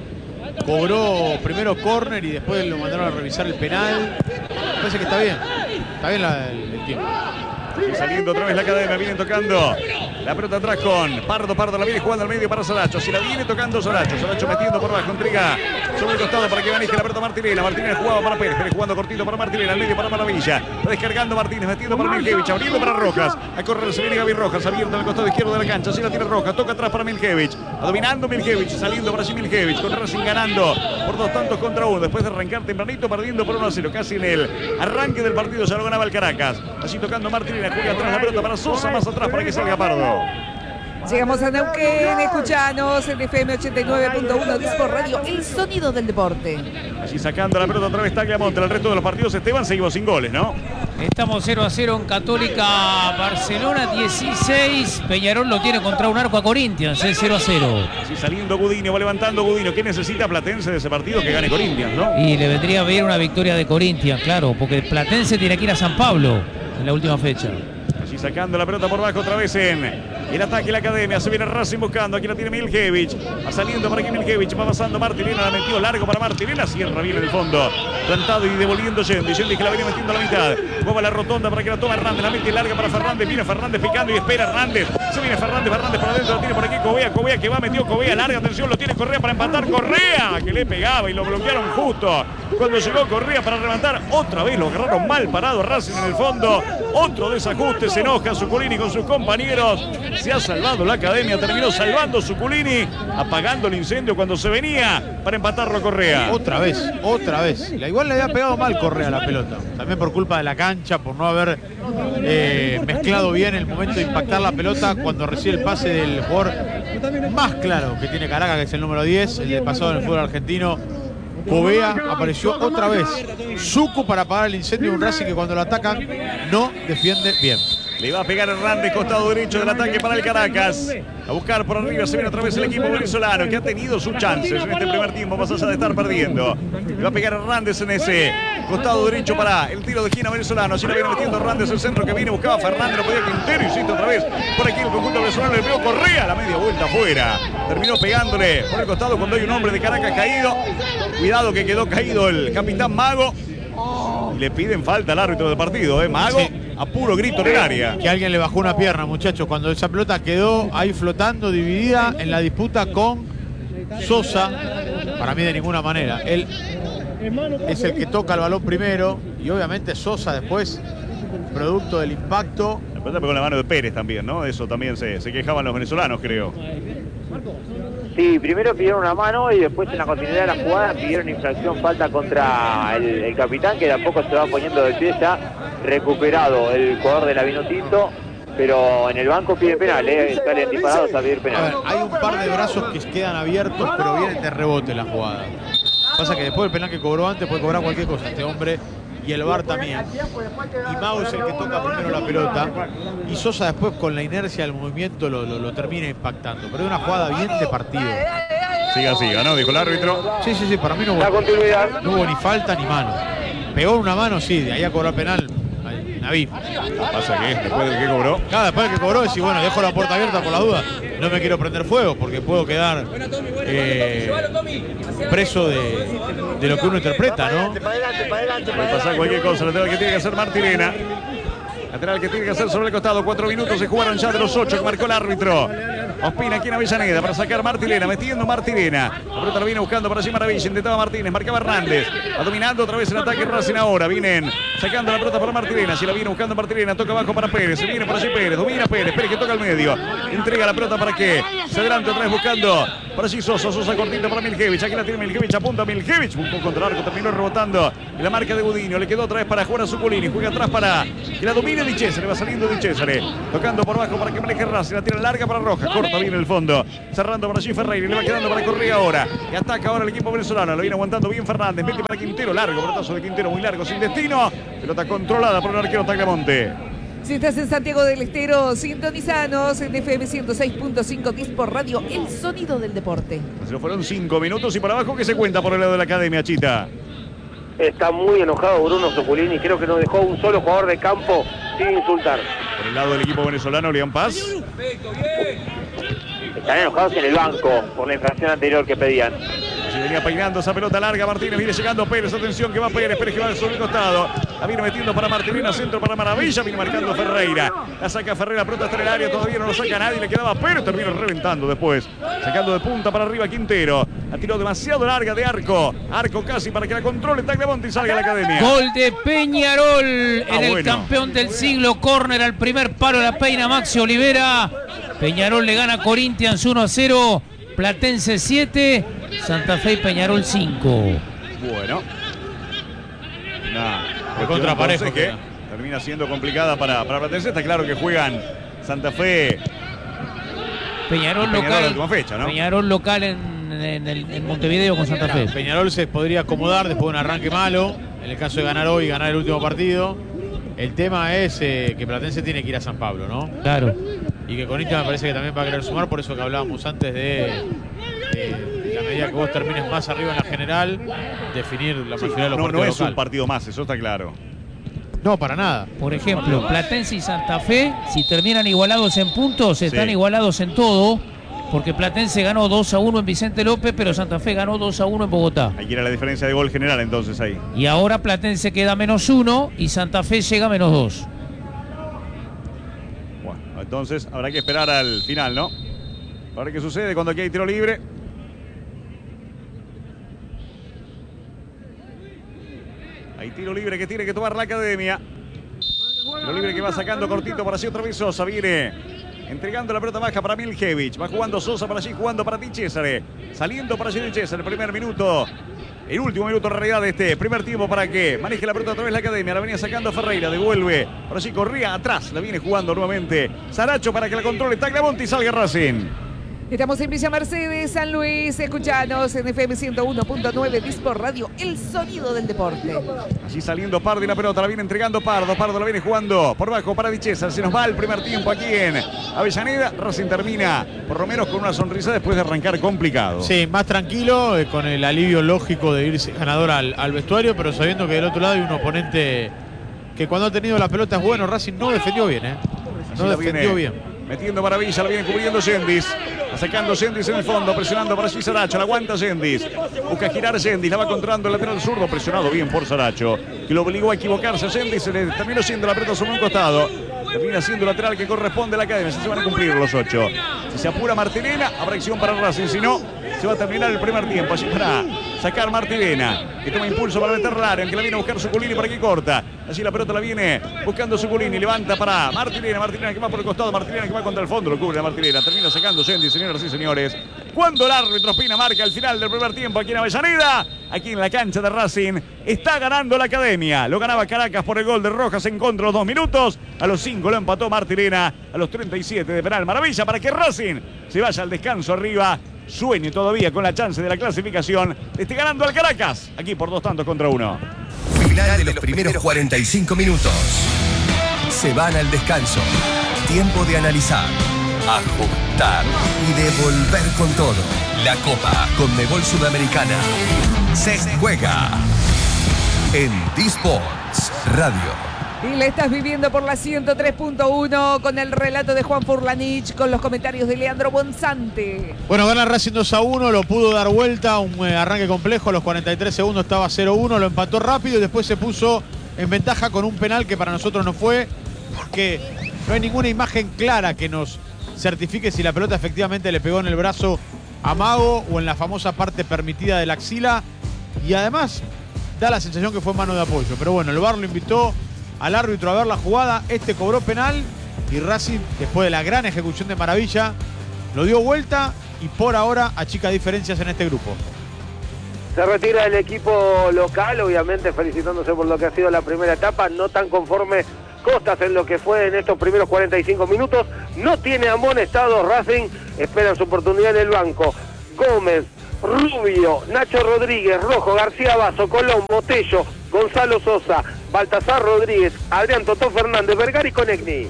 cobró primero córner y después lo mandaron a revisar el penal. Me parece que está bien. Está bien el tiempo. Y saliendo otra vez la academia, viene tocando la pelota atrás con Pardo la viene jugando al medio para Saracho, si la viene tocando Saracho metiendo por abajo, entrega sobre el costado para que maneje la pelota Martinelli jugaba para Pérez jugando cortito para Martinelli, al medio para Maravilla, está descargando Martínez, metiendo para Milkevich, abriendo para Rojas, a correr se viene Gaby Rojas, abierto en el costado izquierdo de la cancha, así la tiene Rojas, toca atrás para Milkevich, dominando Milkevich, saliendo para allí Milkevich, con Racing ganando por 2 tantos contra 1, después de arrancar tempranito, perdiendo por 1-0, casi en el arranque del partido ya lo ganaba el Caracas, así tocando Martinelli, juega atrás la pelota para Sosa, más atrás para que salga Pardo. Llegamos a Neuquén, escuchanos en FM 89.1 Disporradio, el sonido del deporte. Allí sacando la pelota otra vez Tagliamonte. El resto de los partidos, Esteban, seguimos sin goles, ¿no? Estamos 0-0 en Católica Barcelona 16. Peñarol lo tiene contra un arco a Corinthians, 0-0. Allí saliendo Gudino, va levantando Gudino. ¿Qué necesita Platense de ese partido? Que gane Corinthians, ¿no? Y le vendría bien una victoria de Corinthians, claro, porque Platense tiene que ir a San Pablo en la última fecha. Allí sacando la pelota por bajo otra vez en el ataque de la academia. Se viene Racing buscando. Aquí la tiene Milkevich. Va saliendo para aquí Milkevich. Va pasando Martinena. La metió largo para Martinena. Cierra bien en el fondo. Plantado y devolviendo Yendi. Yendi que la viene metiendo a la mitad. Mueva la rotonda para que la tome Hernández. La mete larga para Fernández. Viene Fernández picando y espera Hernández. Se viene Fernández por adentro. La tiene por aquí Covea. Covea que va, metió Covea. Larga atención. Lo tiene Correa para empatar. Correa que le pegaba y lo bloquearon justo. Cuando llegó Correa para levantar. Otra vez lo agarraron mal parado Racing en el fondo. Otro desajuste. Se enoja Zuculini con sus compañeros. Se ha salvado la academia. Terminó salvando Zuculini. Apagando el incendio cuando se venía para empatarlo Correa. Otra vez. Igual le había pegado mal Correa a la pelota. También por culpa de la cancha, por no haber mezclado bien el momento de impactar la pelota cuando recibe el pase del jugador más claro que tiene Caracas, que es el número 10, el del pasado en el fútbol argentino. Covea apareció otra vez. Zucu para apagar el incendio de un Racing que cuando lo atacan no defiende bien. Le va a pegar Hernández, costado derecho del ataque para el Caracas. A buscar por arriba, se viene otra vez el equipo venezolano que ha tenido sus chances en este primer tiempo, más allá de estar perdiendo. Le va a pegar Hernández en ese costado derecho para el tiro de esquina venezolano. Así la viene metiendo Hernández, el centro que viene, buscaba Fernández, lo podía Quintero, insiste otra vez. Por aquí el conjunto venezolano le pegó Correa, la media vuelta afuera. Terminó pegándole por el costado cuando hay un hombre de Caracas caído. Cuidado que quedó caído el capitán Mago. Y le piden falta al árbitro del partido, Mago. Sí. A puro grito en el área. Que alguien le bajó una pierna, muchachos, cuando esa pelota quedó ahí flotando, dividida en la disputa con Sosa. Para mí de ninguna manera. Él es el que toca el balón primero y obviamente Sosa después, producto del impacto. La pelota pegó en la mano de Pérez también, ¿no? Eso también se quejaban los venezolanos, creo. Sí, primero pidieron una mano y después en la continuidad de la jugada pidieron infracción, falta contra el capitán, que de a poco se va poniendo de pie ya, recuperado el jugador de la Vinotinto, pero en el banco pide penal, salen disparados a pedir penal. A ver, hay un par de brazos que quedan abiertos, pero vienen de rebote la jugada. Pasa que después del penal que cobró antes puede cobrar cualquier cosa este hombre. Y el VAR también. Y Mago es el que toca primero la pelota. Y Sosa después con la inercia del movimiento lo termina impactando. Pero es una jugada bien de partido. Siga, ¿no? Dijo el árbitro. Sí, para mí no hubo ni falta ni mano. Pegó una mano, sí, de ahí a cobrar penal. Naví. Pasa que después del que cobró. Después del que cobró, decís, bueno, dejo la puerta abierta por la duda. No me quiero prender fuego porque puedo quedar preso de lo que uno interpreta, ¿no? Puede pasar cualquier cosa. Lateral que tiene que hacer Martirena. Lateral que tiene que hacer sobre el costado. 4 minutos se jugaron ya de los 8 que marcó el árbitro. Ospina aquí en Avellaneda para sacar Martirena, metiendo Martirena. La pelota la viene buscando para allí Maravilla. Intentaba Martínez, marcaba Hernández. Va dominando otra vez el ataque Racing ahora. Vienen sacando la pelota para Martirena. Si la viene buscando Martirena, toca abajo para Pérez. Se viene para allí Pérez, domina Pérez. Pérez que toca al medio. Entrega la pelota para que se adelante otra vez buscando para allí Sosa. Sosa cortito para Miljevich. Aquí la tiene Miljevich, apunta a Miljevich. Buscó contra el arco, terminó rebotando en la marca de Budinio. Le quedó otra vez para jugar a Zuculini. Juega atrás para que la domine Di Cesare. Va saliendo Di Cesare. Tocando por abajo para que maneje Racing. La tira larga para Rojas. Corta bien el fondo. Cerrando para allí Ferreira. Le va quedando para Correa ahora. Y ataca ahora el equipo venezolano. Lo viene aguantando bien Fernández. Mete para Quintero. Largo. Pelotazo de Quintero. Muy largo. Sin destino. Pelota controlada por el arquero Tagliamonte. Si estás en Santiago del Estero, sintonizanos en FM 106.5 Disport Radio, el sonido del deporte. Se fueron 5 minutos y por abajo, ¿qué se cuenta por el lado de la academia, Chita? Está muy enojado Bruno Zuculini. Creo que no dejó un solo jugador de campo sin insultar. Por el lado del equipo venezolano, León Paz. Están enojados en el banco por la infracción anterior que pedían. Se venía peinando esa pelota larga. Martínez viene llegando Pérez. Atención que va Pérez. Pérez que va sobre el costado. La viene metiendo para Martirena. Centro para Maravilla. Viene marcando Ferreira. La saca Ferreira. Pelota está en el área. Todavía no lo saca nadie. Le quedaba Pérez. Terminó reventando después. Sacando de punta para arriba Quintero. La tiró demasiado larga de arco. Arco casi para que la controle Tagliamonte y salga a la academia. Gol de Peñarol en el campeón del siglo. Córner al primer palo. La peina Maxi Olivera. Peñarol le gana a Corinthians 1-0. Platense 7. Santa Fe y Peñarol 5. Bueno. De contraparejo que termina siendo complicada para Platense. Está claro que juegan Santa Fe. Peñarol local. La última fecha, ¿no? Peñarol local en Montevideo con Santa Fe. Peñarol se podría acomodar después de un arranque malo. En el caso de ganar hoy y ganar el último partido. El tema es que Platense tiene que ir a San Pablo, ¿no? Claro. Y que Corinthians me parece que también va a querer sumar, por eso que hablábamos antes de la medida que vos termines más arriba en la general, definir la mayoría de los partidos. No es local. un partido más, eso está claro. No, para nada. Por ejemplo, Platense y Santa Fe, si terminan igualados en puntos, están igualados en todo, porque Platense ganó 2-1 en Vicente López, pero Santa Fe ganó 2-1 en Bogotá. Ahí era la diferencia de gol general entonces ahí. Y ahora Platense queda -1 y Santa Fe llega a -2. Bueno, entonces habrá que esperar al final, ¿no? A ver qué sucede cuando aquí hay tiro libre. Hay tiro libre que tiene que tomar la academia. Tiro libre que va sacando cortito para allí otra vez Sosa. Viene entregando la pelota baja para Miljevich. Va jugando Sosa para allí, jugando para Di Cesare. Saliendo para allí Di Cesare. El primer minuto. El último minuto en realidad de este primer tiempo para que maneje la pelota otra vez la academia. La venía sacando Ferreira. Devuelve. Por allí corría atrás. La viene jugando nuevamente Saracho para que la controle Tagliamonte y salga Racing. Estamos en Villa Mercedes, San Luis. Escuchanos en FM 101.9 Disport Radio, el sonido del deporte. Allí saliendo Pardo y la pelota la viene entregando Pardo. Pardo la viene jugando por bajo para Di Cesare. Se nos va el primer tiempo aquí en Avellaneda. Racing termina por lo menos con una sonrisa después de arrancar complicado. Sí, más tranquilo, con el alivio lógico de irse ganador al vestuario, pero sabiendo que del otro lado hay un oponente que cuando ha tenido la pelota es bueno. Racing no defendió bien, No defendió bien. Metiendo Maravilla, la viene cubriendo Sendis. Sacando Sendis en el fondo, presionando para allí Saracho. La aguanta Sendis. Busca girar Sendis, la va controlando el lateral zurdo. Presionado bien por Saracho, que lo obligó a equivocarse a Sendis. Se le terminó siendo la pelota sobre un costado. Termina siendo el lateral que corresponde a la academia. Si se van a cumplir los 8. Si se apura Martirena, habrá acción para Racing. Si no, se va a terminar el primer tiempo. Allí para sacar Martirena, que toma impulso para meter la área, aunque la viene a buscar Zuculini para que corta. Allí la pelota la viene buscando Zuculini. Levanta para Martirena. Martirena que va por el costado. Martirena que va contra el fondo. Lo cubre la Martirena. Termina sacando Sendis, señoras y señores. Cuando el árbitro Ospina marca el final del primer tiempo aquí en Avellaneda, aquí en la cancha de Racing, está ganando la academia. Lo ganaba Caracas por el gol de Rojas en contra los 2 minutos. A los 5 lo empató Martirena. A los 37 de penal. Maravilla para que Racing se vaya al descanso arriba. Sueñe todavía con la chance de la clasificación. Esté ganando al Caracas. Aquí por 2-1. Final de los primeros 45 minutos. Se van al descanso. Tiempo de analizar, ajustar y de volver con todo. La Copa Conmebol Sudamericana se juega en Disports Radio. Y la estás viviendo por la 103.1 con el relato de Juan Furlanich, con los comentarios de Leandro Bonzante. Bueno, gana Racing 2-1, lo pudo dar vuelta, un arranque complejo, a los 43 segundos estaba 0-1, lo empató rápido y después se puso en ventaja con un penal que para nosotros no fue, porque no hay ninguna imagen clara que nos certifique si la pelota efectivamente le pegó en el brazo a Mago o en la famosa parte permitida de la axila, y además da la sensación que fue mano de apoyo. Pero bueno, el VAR lo invitó al árbitro a ver la jugada, cobró penal y Racing, después de la gran ejecución de Maravilla, lo dio vuelta y por ahora achica diferencias en este grupo. Se retira el equipo local, obviamente felicitándose por lo que ha sido la primera etapa, no tan conforme Costas en lo que fue en estos primeros 45 minutos, no tiene amonestados Racing, espera su oportunidad en el banco. Gómez, Rubio, Nacho Rodríguez, Rojo, García Basso, Colón, Botello, Gonzalo Sosa, Baltasar Rodríguez, Adrián Totó Fernández, Vergara y Conegni.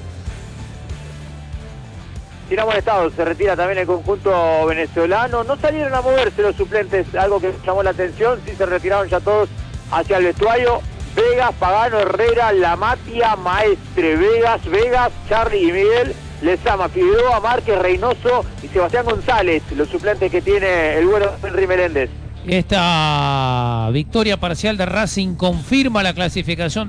Sin amonestados, se retira también el conjunto venezolano. No salieron a moverse los suplentes, algo que llamó la atención. Sí se retiraron ya todos hacia el vestuario. Vegas, Pagano, Herrera, Lamatia, Maestre, Vegas, Charly y Miguel, Lezama, Figueroa, Márquez, Reynoso y Sebastián González, los suplentes que tiene el bueno Henry Meléndez. Esta victoria parcial de Racing confirma la clasificación